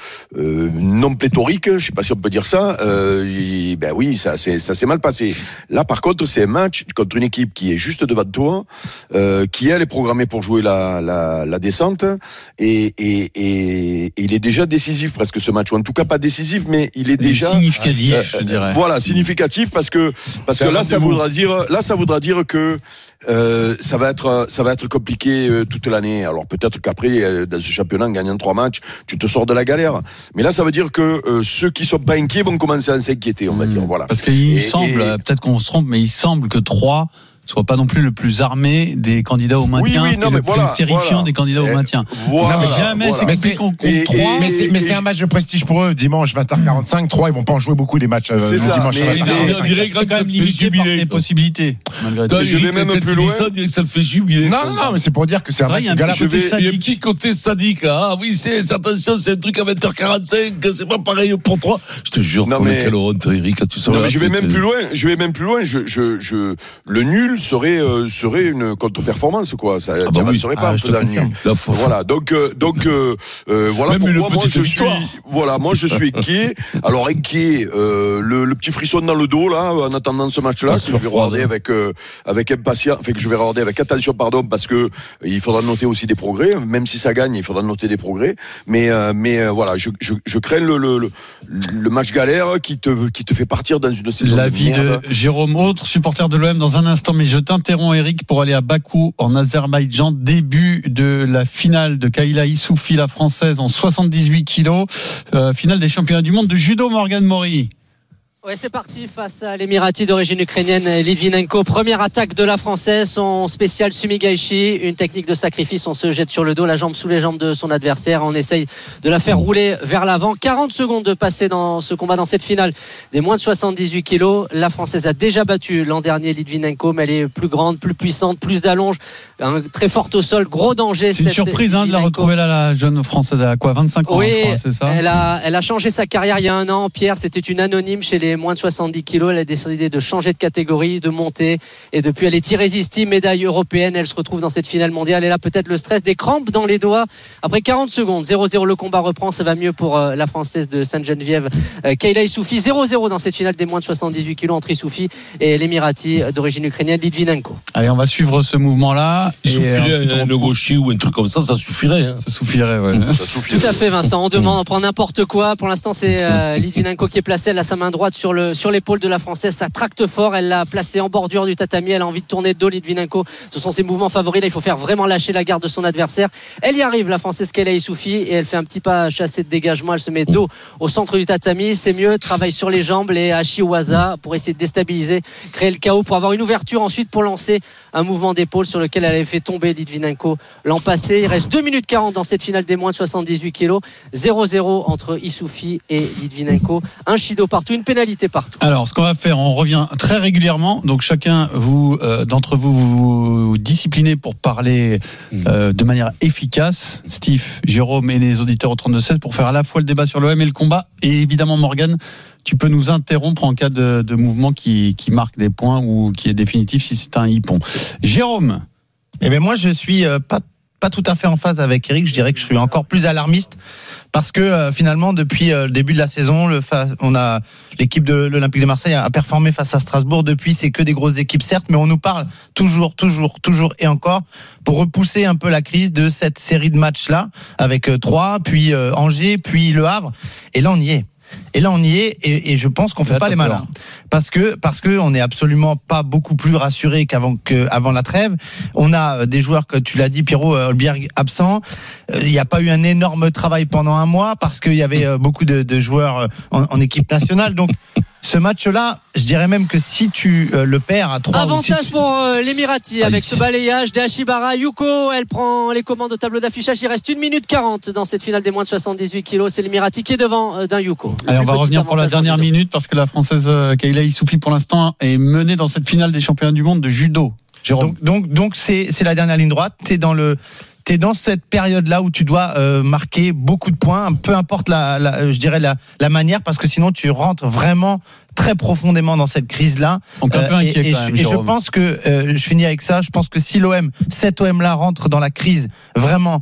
non pléthorique. Je sais pas si on peut dire ça. Oui, ça s'est mal passé. Là, par contre, c'est un match contre une équipe qui est juste devant toi, qui elle est programmée pour jouer la descente et il est déjà décisif presque ce match, ou en tout cas pas décisif, mais il est déjà significatif, je dirais. Voilà, significatif parce que là ça voudra dire que ça va être compliqué toute l'année. Alors peut-être qu'après dans ce championnat, en gagnant 3 matchs, tu te sors de la galère. Mais là ça veut dire que ceux qui sont pas inquiets vont commencer à s'inquiéter, on va dire. Voilà. Parce qu'il semble, peut-être qu'on se trompe, mais il semble que 3 soit pas non plus le plus armé des candidats au maintien, et le plus terrifiant des candidats au maintien. Jamais c'est compliqué qu'on compte 3. Mais c'est un match de prestige pour eux. Dimanche 20h45, 3, ils vont pas en jouer beaucoup des matchs dimanche. On dirait que quand même limité par des possibilités. Je vais même plus loin. Ça le fait jubiler. Non, mais c'est pour dire que c'est un match. Il y a un petit côté sadique. Ah oui, attention, c'est un truc à 20h45, c'est pas pareil pour 3. Je te jure, quelle honte, Eric, tu sors. Je vais même plus loin. Le nul serait une contre-performance, quoi. Ça ne serait pas faisant nul. Voilà. Donc voilà. Moi je suis inquiet. Alors inquiet, le petit frisson dans le dos là, en attendant ce match-là, que je vais regarder avec impatience, que je vais regarder avec attention, parce que il faudra noter aussi des progrès. Même si ça gagne, il faudra noter des progrès. Mais voilà, je crains le match galère qui te fait partir dans une saison. L'avis de Jérôme, autre supporter de l'OM dans un instant, mais je t'interromps Eric pour aller à Bakou en Azerbaïdjan, début de la finale de Kayla Issoufi, la française en 78 kilos, finale des championnats du monde de judo. Morgane Maury. Ouais, c'est parti face à l'Émirati d'origine ukrainienne Litvinenko. Première attaque de la Française, son spécial Sumigaishi, une technique de sacrifice. On se jette sur le dos, la jambe sous les jambes de son adversaire. On essaye de la faire rouler vers l'avant. 40 secondes de passer dans ce combat, dans cette finale des moins de 78 kilos. La Française a déjà battu l'an dernier Litvinenko, mais elle est plus grande, plus puissante, plus d'allonge, très forte au sol, gros danger. C'est une surprise de la retrouver là, la jeune Française à quoi, 25 ans, oui, je crois, c'est ça. Elle a changé sa carrière il y a un an. Pierre, c'était une anonyme chez les moins de 70 kilos. Elle a décidé de changer de catégorie, de monter, et depuis elle est irrésistible, médaille européenne. Elle se retrouve dans cette finale mondiale et là peut-être le stress, des crampes dans les doigts après 40 secondes. 0-0, le combat reprend, ça va mieux pour la Française de Sainte-Geneviève, Kayla Issoufi. 0-0 dans cette finale des moins de 78 kilos entre Issoufi et l'Émirati d'origine ukrainienne Litvinenko. Allez, on va suivre ce mouvement-là. Il suffirait un gaucher ou un truc comme ça suffirait. Hein. Ça suffirait, ouais. Tout à fait, Vincent. On demande, on prend n'importe quoi. Pour l'instant, c'est Litvinenko qui est placé. Elle a sa main droite sur l'épaule de la Française. Ça tracte fort. Elle l'a placée en bordure du tatami. Elle a envie de tourner de dos, Litvinenko. Ce sont ses mouvements favoris. Là, il faut faire vraiment lâcher la garde de son adversaire. Elle y arrive, la Française Kayla Issoufi, et elle fait un petit pas chassé de dégagement. Elle se met dos au centre du tatami. C'est mieux. Travaille sur les jambes, les Hashiwaza, pour essayer de déstabiliser, créer le chaos, pour avoir une ouverture ensuite pour lancer un mouvement d'épaule sur lequel elle avait fait tomber Litvinenko l'an passé. Il reste 2 minutes 40 dans cette finale des moins de 78 kilos. 0-0 entre Issoufi et Litvinenko. Un shido partout, une pénalité égalité partout. Alors, ce qu'on va faire, on revient très régulièrement. Donc, chacun d'entre vous disciplinez pour parler de manière efficace. Steve, Jérôme et les auditeurs au 32-16 pour faire à la fois le débat sur l'OM et le combat. Et évidemment, Morgane, tu peux nous interrompre en cas de mouvement qui marque des points ou qui est définitif si c'est un hippon. Jérôme. Eh bien, moi, je suis pas tout à fait en phase avec Eric. Je dirais que je suis encore plus alarmiste parce que finalement, depuis le début de la saison, l'équipe de l'Olympique de Marseille a performé face à Strasbourg. Depuis, c'est que des grosses équipes, certes, mais on nous parle toujours et encore pour repousser un peu la crise de cette série de matchs-là avec Troyes, puis Angers, puis Le Havre. Et là, on y est. Et je pense qu'on fait pas les malins parce que on n'est absolument pas beaucoup plus rassuré qu'avant la trêve. On a des joueurs, que tu l'as dit, Pierrot, Holberg absent. Il n'y a pas eu un énorme travail pendant un mois parce qu'il y avait beaucoup de joueurs en équipe nationale. Donc ce match-là, je dirais même que si tu le perds à 3 avantage pour l'Emirati avec ce balayage d'Ashibara. Yuko, elle prend les commandes au tableau d'affichage. Il reste 1 minute 40 dans cette finale des moins de 78 kilos. C'est l'Emirati qui est devant d'un Yuko. Allez, on va revenir pour la dernière minute parce que la Française Kayla Issoufi pour l'instant est menée dans cette finale des championnats du monde de judo. Jérôme. Donc c'est la dernière ligne droite. T'es dans cette période-là où tu dois marquer beaucoup de points, peu importe je dirais la manière, parce que sinon tu rentres vraiment très profondément dans cette crise-là. Et je pense que je finis avec ça. Je pense que si cet OM-là rentre dans la crise vraiment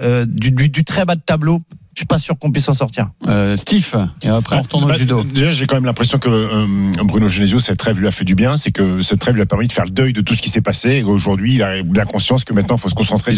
du très bas de tableau, je suis pas sûr qu'on puisse s'en sortir. Steve, et après on retourne au judo. Déjà, j'ai quand même l'impression que Bruno Genesio, cette trêve lui a fait du bien. C'est que cette trêve lui a permis de faire le deuil de tout ce qui s'est passé. Et aujourd'hui, il a bien conscience que maintenant, il faut se concentrer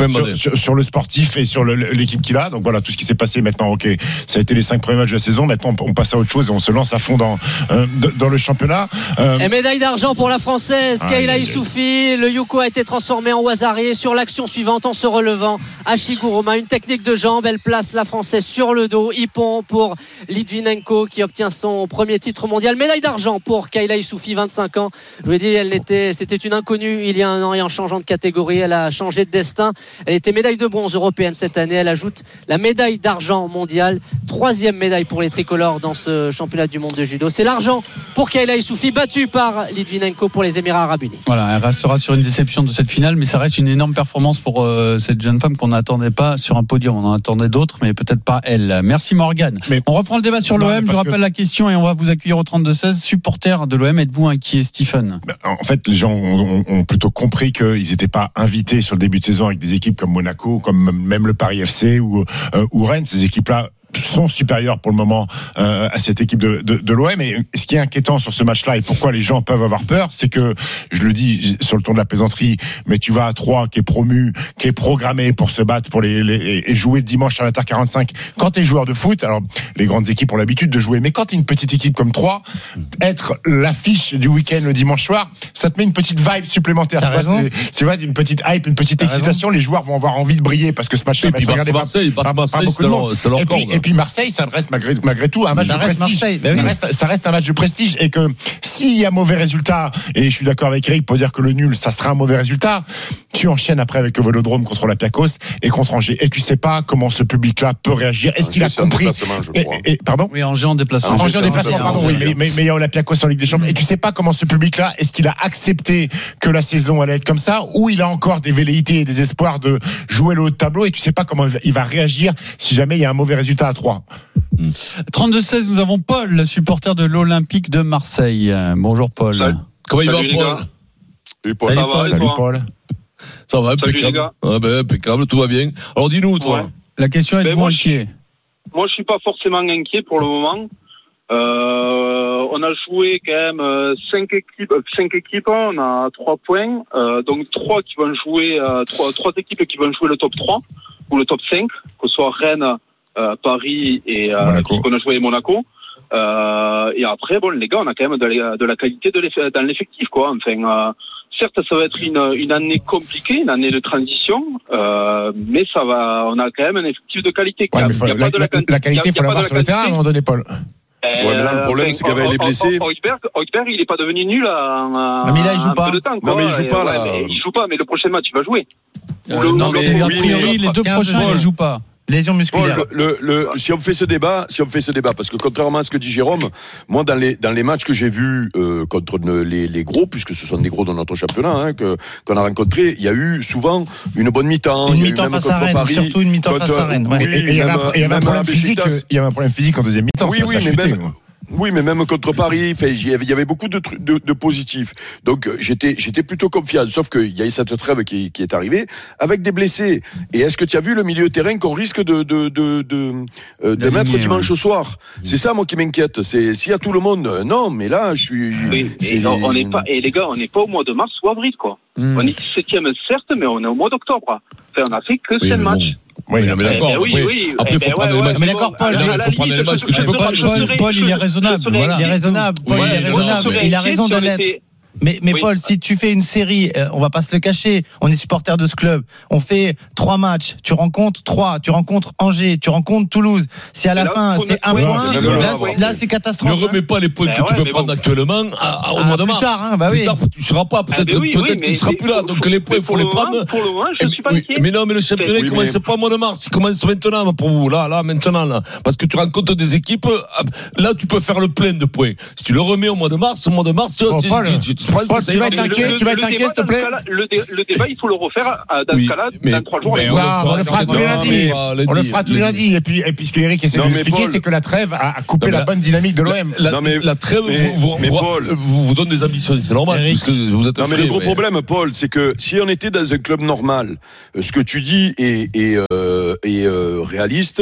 sur le sportif et sur l'équipe qu'il a. Donc voilà, tout ce qui s'est passé maintenant, ok, ça a été les 5 premiers matchs de la saison. Maintenant, on passe à autre chose et on se lance à fond dans le championnat. Et médaille d'argent pour la Française, Kayla Issoufi. Le Yuko a été transformé en Wazaré sur l'action suivante en se relevant. Ashiguruma, une technique de jambe, elle place la Française sur le dos. Hippon pour Litvinenko qui obtient son premier titre mondial. Médaille d'argent pour Kayla Issoufi, 25 ans. Je vous l'ai dit, c'était une inconnue il y a un an et en changeant de catégorie, elle a changé de destin. Elle était médaille de bronze européenne cette année. Elle ajoute la médaille d'argent mondiale. 3e médaille pour les tricolores dans ce championnat du monde de judo. C'est l'argent pour Kayla Issoufi, battue par Litvinenko pour les Émirats Arabes Unis. Voilà, elle restera sur une déception de cette finale, mais ça reste une énorme performance pour cette jeune femme qu'on n'attendait pas sur un podium. On en attendait d'autres, mais peut-être pas elle. Merci Morgane. On reprend le débat sur l'OM. Je rappelle la question et on va vous accueillir au 32-16. Supporter de l'OM, êtes-vous inquiet, Stephen? En fait, les gens ont plutôt compris qu'ils n'étaient pas invités sur le début de saison avec des équipes comme Monaco, comme même le Paris FC ou Rennes. Ces équipes-là sont supérieurs pour le moment à cette équipe de l'OM. Et ce qui est inquiétant sur ce match-là et pourquoi les gens peuvent avoir peur, c'est que, je le dis sur le ton de la plaisanterie, mais tu vas à Troyes qui est promu, qui est programmé pour se battre pour et jouer dimanche à 20h45. Quand t'es joueur de foot, alors les grandes équipes ont l'habitude de jouer, mais quand t'es une petite équipe comme Troyes, être l'affiche du week-end le dimanche soir, ça te met une petite vibe supplémentaire. C'est vrai, une petite hype, une petite excitation. Les joueurs vont avoir envie de briller parce que ce match-là va être regardé par Marseille, c'est leur corde. Et puis Marseille, ça reste malgré tout un match de prestige. Ça reste un match de prestige. Et que s'il y a mauvais résultat, et je suis d'accord avec Eric pour dire que le nul, ça sera un mauvais résultat, tu enchaînes après avec le Vélodrome contre l'Olympiakos et contre Angers. Et tu sais pas comment ce public-là peut réagir. Est-ce qu'il a compris pardon? Oui, Angers en déplacement. Angers en déplacement, pardon. Oui, mais il y a Olympiakos en Ligue des Champions. Et tu sais pas comment ce public-là, est-ce qu'il a accepté que la saison allait être comme ça, ou il a encore des velléités et des espoirs de jouer le haut de tableau, et tu sais pas comment il va réagir si jamais il y a un mauvais résultat à 3. 32-16, nous avons Paul, le supporter de l'Olympique de Marseille. Bonjour Paul. Salut. Comment il va Paul? Salut Paul. Ça va, impeccable. Impeccable, tout va bien. Alors dis-nous, toi. Ouais. La question est de vous inquiet. Moi, je suis pas forcément inquiet pour le moment. On a joué quand même 5 équipes, on a 3 points, donc 3 qui vont jouer, 3 équipes qui vont jouer le top 3 ou le top 5, que ce soit Rennes, Paris et qu'on a joué Monaco. Et après, bon, les gars, on a quand même de la qualité dans l'effectif, quoi. Enfin, certes, ça va être une année compliquée, une année de transition, mais ça va. On a quand même un effectif de qualité. Ouais, la qualité, il faut l'avoir sur le terrain à un moment donné, Paul. Ouais, mais là, le problème, c'est qu'avec les blessés. Højbjerg, il est pas devenu nul mais là, il joue pas. De temps, non, mais il joue pas, là. Il joue pas, mais le prochain match, il va jouer. Non, mais a priori, les 2 prochains, il joue pas. Lésion musculaire. Si on fait ce débat, parce que contrairement à ce que dit Jérôme, moi dans les matchs que j'ai vus contre les gros, puisque ce sont des gros dans notre championnat, qu'on a rencontrés, il y a eu souvent une bonne mi-temps. Une mi-temps face à Rennes, surtout une mi-temps face à Rennes. Ouais. Il y avait un problème physique en deuxième mi-temps. Oui, mais même contre Paris, il y avait beaucoup de positifs. Donc j'étais plutôt confiant, sauf qu'il y a eu cette trêve qui est arrivée avec des blessés. Et est-ce que tu as vu le milieu de terrain qu'on risque de mettre dimanche au soir? C'est ça moi qui m'inquiète. C'est s'il y a tout le monde, non, mais là je suis. Oui, on n'est pas. Et les gars, on n'est pas au mois de mars ou avril quoi. On est 17e certes, mais on est au mois d'octobre. Enfin, on a fait que 5 matchs. Oui, mais d'accord. Après, il faut prendre les matchs. Mais d'accord, Paul. Il faut prendre les matchs que tu peux pas. Paul, il est raisonnable. Voilà. Il est raisonnable. Paul, il est raisonnable. Il a raison de l'être. Mais Paul, si tu fais une série, on va pas se le cacher, on est supporter de ce club, on fait 3 matchs, tu rencontres Angers, tu rencontres Toulouse, si à la fin c'est un point, là c'est catastrophe. Ne remets pas les points que tu peux prendre actuellement au mois de mars. Plus tard, tu seras pas, peut-être que tu seras plus là, donc les points il faut les prendre. Pour le moment, je suis pas inquiet. Mais non, mais le championnat il commence pas au mois de mars, il commence maintenant pour vous, là, maintenant, parce que tu rencontres des équipes, là tu peux faire le plein de points. Si tu le remets au mois de mars, Paul, tu vas être inquiet, s'il te plaît. Le débat, il faut le refaire dans ce cas-là, dans 3 jours. On le fera tous les lundis. On le fera tous les lundis. Et puis ce qu'Éric essaie de nous expliquer, c'est que la trêve a coupé la bonne dynamique de l'OM. La trêve vous donne des ambitions, c'est normal. Puisque vous êtes non, mais le gros problème, Paul, c'est que si on était dans un club normal, ce que tu dis est réaliste.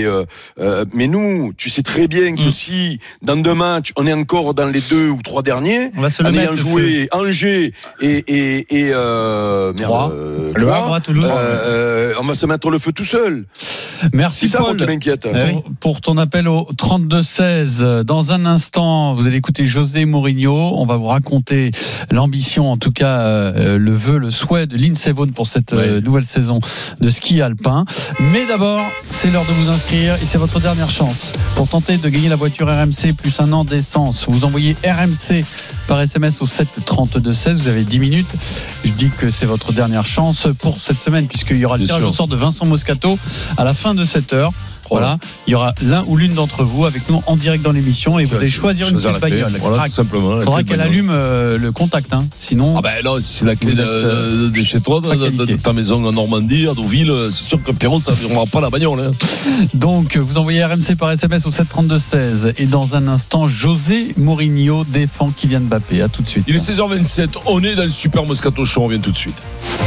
Mais nous, tu sais très bien que si dans 2 matchs, on est encore dans les 2 ou 3 derniers, en ayant joué Angers et Le Havre, Toulouse. On va se mettre le feu tout seul. Merci c'est Paul ça qui m'inquiète. pour ton appel au 32-16. Dans un instant, vous allez écouter José Mourinho. On va vous raconter l'ambition, en tout cas le vœu, le souhait de Lindsey Vonn pour cette nouvelle saison de ski alpin. Mais d'abord, c'est l'heure de vous inscrire et c'est votre dernière chance pour tenter de gagner la voiture RMC plus 1 an d'essence. Vous envoyez RMC par SMS au 732-16. Vous avez 10 minutes. Je dis que c'est votre dernière chance pour cette semaine, puisqu'il y aura le tirage au sort de Vincent Moscato à la fin de cette heure. Voilà, il y aura l'un ou l'une d'entre vous avec nous en direct dans l'émission et vous allez choisir une petite bagnole. Voilà, tout simplement. Il faudra qu'elle allume le contact, sinon. Ah ben non, si c'est la clé de chez toi, de ta maison en Normandie, à Deauville, c'est sûr que Pierrot, ça ne verra pas la bagnole. Donc, vous envoyez RMC par SMS au 732-16 et dans un instant, José Mourinho défend Kylian Mbappé. À tout de suite. Il est 16h27, on est dans le Super Moscato Show, on revient tout de suite.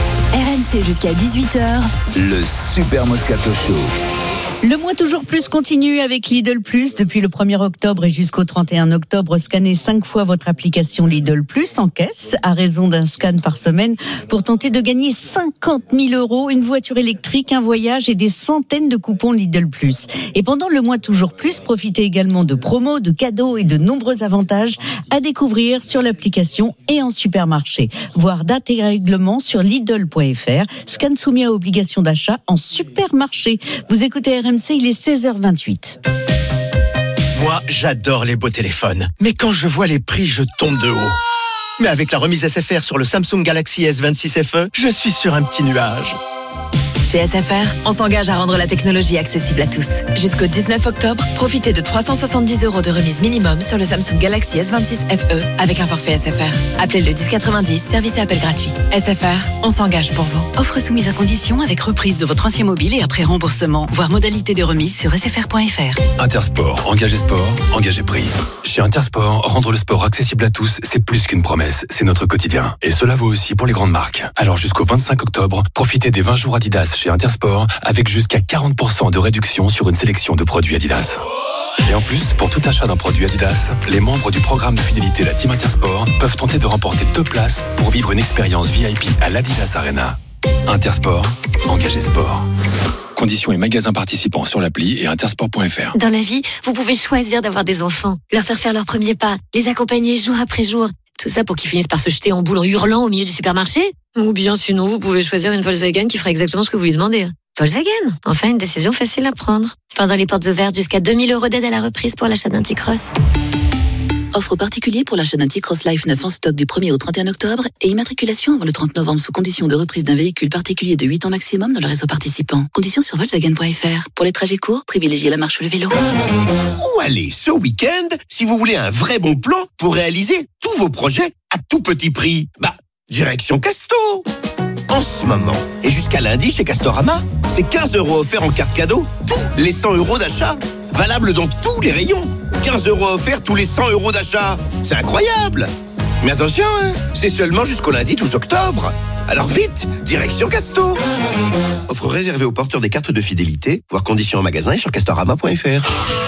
RMC jusqu'à 18h. Le Super Moscato Show. Le mois toujours plus continue avec Lidl Plus. Depuis le 1er octobre et jusqu'au 31 octobre, scannez 5 fois votre application Lidl Plus en caisse, à raison d'un scan par semaine, pour tenter de gagner 50 000 €, une voiture électrique, un voyage et des centaines de coupons Lidl Plus. Et pendant le mois toujours plus, profitez également de promos, de cadeaux et de nombreux avantages à découvrir sur l'application et en supermarché. Voir date et règlement sur Lidl.fr. Scan soumis à obligation d'achat en supermarché. Vous écoutez RMC, il est 16h28. Moi, j'adore les beaux téléphones. Mais quand je vois les prix, je tombe de haut. Mais avec la remise SFR sur le Samsung Galaxy S26 FE, je suis sur un petit nuage. Chez SFR, on s'engage à rendre la technologie accessible à tous. Jusqu'au 19 octobre, profitez de 370 € de remise minimum sur le Samsung Galaxy S26 FE avec un forfait SFR. Appelez le 1090, service et appel gratuit. SFR, on s'engage pour vous. Offre soumise à condition avec reprise de votre ancien mobile et après remboursement. Voir modalité de remise sur sfr.fr. Intersport, engagez sport, engagez prix. Chez Intersport, rendre le sport accessible à tous, c'est plus qu'une promesse, c'est notre quotidien. Et cela vaut aussi pour les grandes marques. Alors jusqu'au 25 octobre, profitez des 20 jours Adidas chez Intersport avec jusqu'à 40% de réduction sur une sélection de produits Adidas. Et en plus, pour tout achat d'un produit Adidas, les membres du programme de fidélité La Team Intersport peuvent tenter de remporter 2 places pour vivre une expérience VIP à l'Adidas Arena. Intersport, engagez sport. Conditions et magasins participants sur l'appli et intersport.fr. Dans la vie, vous pouvez choisir d'avoir des enfants, leur faire leurs premiers pas, les accompagner jour après jour. Tout ça pour qu'ils finissent par se jeter en boule en hurlant au milieu du supermarché. Ou bien sinon, vous pouvez choisir une Volkswagen qui fera exactement ce que vous lui demandez. Volkswagen, enfin une décision facile à prendre. Pendant les portes ouvertes, jusqu'à 2 000 € d'aide à la reprise pour l'achat d'un T-Cross. Offre particulier pour l'achat d'un T-Cross Life 9 en stock du 1er au 31 octobre et immatriculation avant le 30 novembre sous condition de reprise d'un véhicule particulier de 8 ans maximum dans le réseau participant. Conditions sur Volkswagen.fr. Pour les trajets courts, privilégiez la marche ou le vélo. Où aller ce week-end si vous voulez un vrai bon plan pour réaliser tous vos projets à tout petit prix? Direction Casto. En ce moment, et jusqu'à lundi chez Castorama, c'est 15 € offerts en carte cadeau, tous les 100 € d'achat. Valable dans tous les rayons. 15 € offerts tous les 100 € d'achat. C'est incroyable. Mais attention, c'est seulement jusqu'au lundi 12 octobre. Alors vite, direction Casto. Offre réservée aux porteurs des cartes de fidélité, voir conditions en magasin et sur castorama.fr.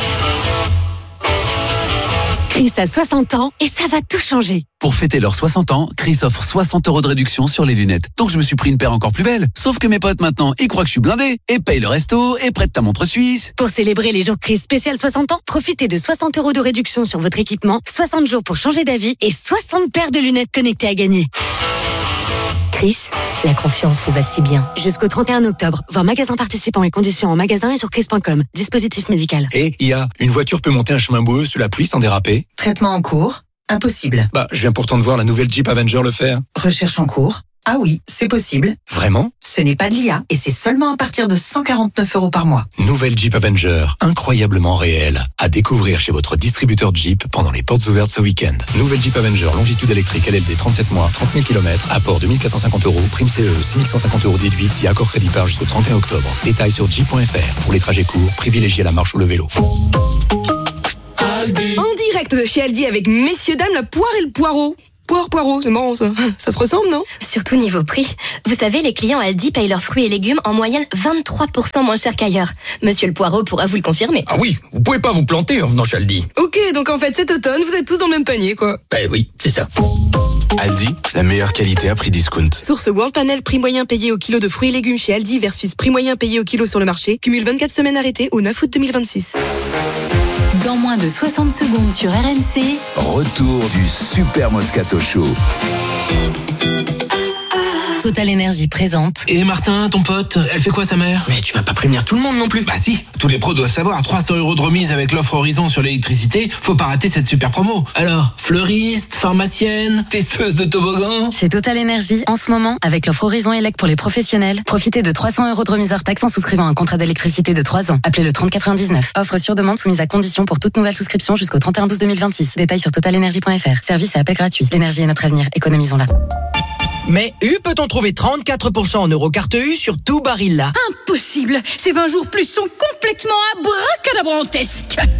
Chris a 60 ans et ça va tout changer. Pour fêter leurs 60 ans, Chris offre 60 € de réduction sur les lunettes. Donc je me suis pris une paire encore plus belle. Sauf que mes potes maintenant, ils croient que je suis blindé et payent le resto et prêtent ta montre suisse. Pour célébrer les jours Chris spécial 60 ans, profitez de 60 € de réduction sur votre équipement, 60 jours pour changer d'avis et 60 paires de lunettes connectées à gagner. Chris, la confiance vous va si bien. Jusqu'au 31 octobre, voir magasin participants et conditions en magasin et sur chris.com. Dispositif médical. Et une voiture peut monter un chemin boueux sous la pluie sans déraper? Traitement en cours? Impossible. Je viens pourtant de voir la nouvelle Jeep Avenger le faire. Recherche en cours? Ah oui, c'est possible. Vraiment? Ce n'est pas de l'IA et c'est seulement à partir de 149 € par mois. Nouvelle Jeep Avenger, incroyablement réelle. À découvrir chez votre distributeur Jeep pendant les portes ouvertes ce week-end. Nouvelle Jeep Avenger, longitude électrique LLD 37 mois, 30 000 km, apport 2450 €, prime CE, 6150 € déduite si accord crédit par jusqu'au 31 octobre. Détails sur jeep.fr. Pour les trajets courts, privilégiez la marche ou le vélo. En direct de chez Aldi avec messieurs dames, la poire et le poireau. Poireau, c'est marrant ça. Ça se ressemble, non? Surtout niveau prix. Vous savez, les clients Aldi payent leurs fruits et légumes en moyenne 23% moins cher qu'ailleurs. Monsieur le Poireau pourra vous le confirmer. Ah oui, vous pouvez pas vous planter en venant chez Aldi. Ok, donc en fait cet automne, vous êtes tous dans le même panier, quoi. Oui, c'est ça. Aldi, la meilleure qualité à prix discount. Source World Panel, prix moyen payé au kilo de fruits et légumes chez Aldi versus prix moyen payé au kilo sur le marché. Cumule 24 semaines arrêtées au 9 août 2026. Dans moins de 60 secondes sur RMC. Retour du Super Moscato Show. Total Énergie présente. Et Martin, ton pote, elle fait quoi sa mère? Mais tu vas pas prévenir tout le monde non plus. Bah si, tous les pros doivent savoir, 300 € de remise avec l'offre Horizon sur l'électricité, faut pas rater cette super promo. Alors, fleuriste, pharmacienne, testeuse de toboggan. Chez Total Énergie, en ce moment, avec l'offre Horizon Elec pour les professionnels, profitez de 300 € de remise hors taxe en souscrivant un contrat d'électricité de 3 ans. Appelez le 3099. Offre sur demande soumise à condition pour toute nouvelle souscription jusqu'au 31/12/2026. Détails sur totalenergie.fr. Service et appel gratuit. L'énergie est notre avenir. Économisons-la. Mais peut-on trouver 34% en Eurocarte U sur tout Barilla? Impossible. Ces 20 jours plus sont complètement abracadabrantesques.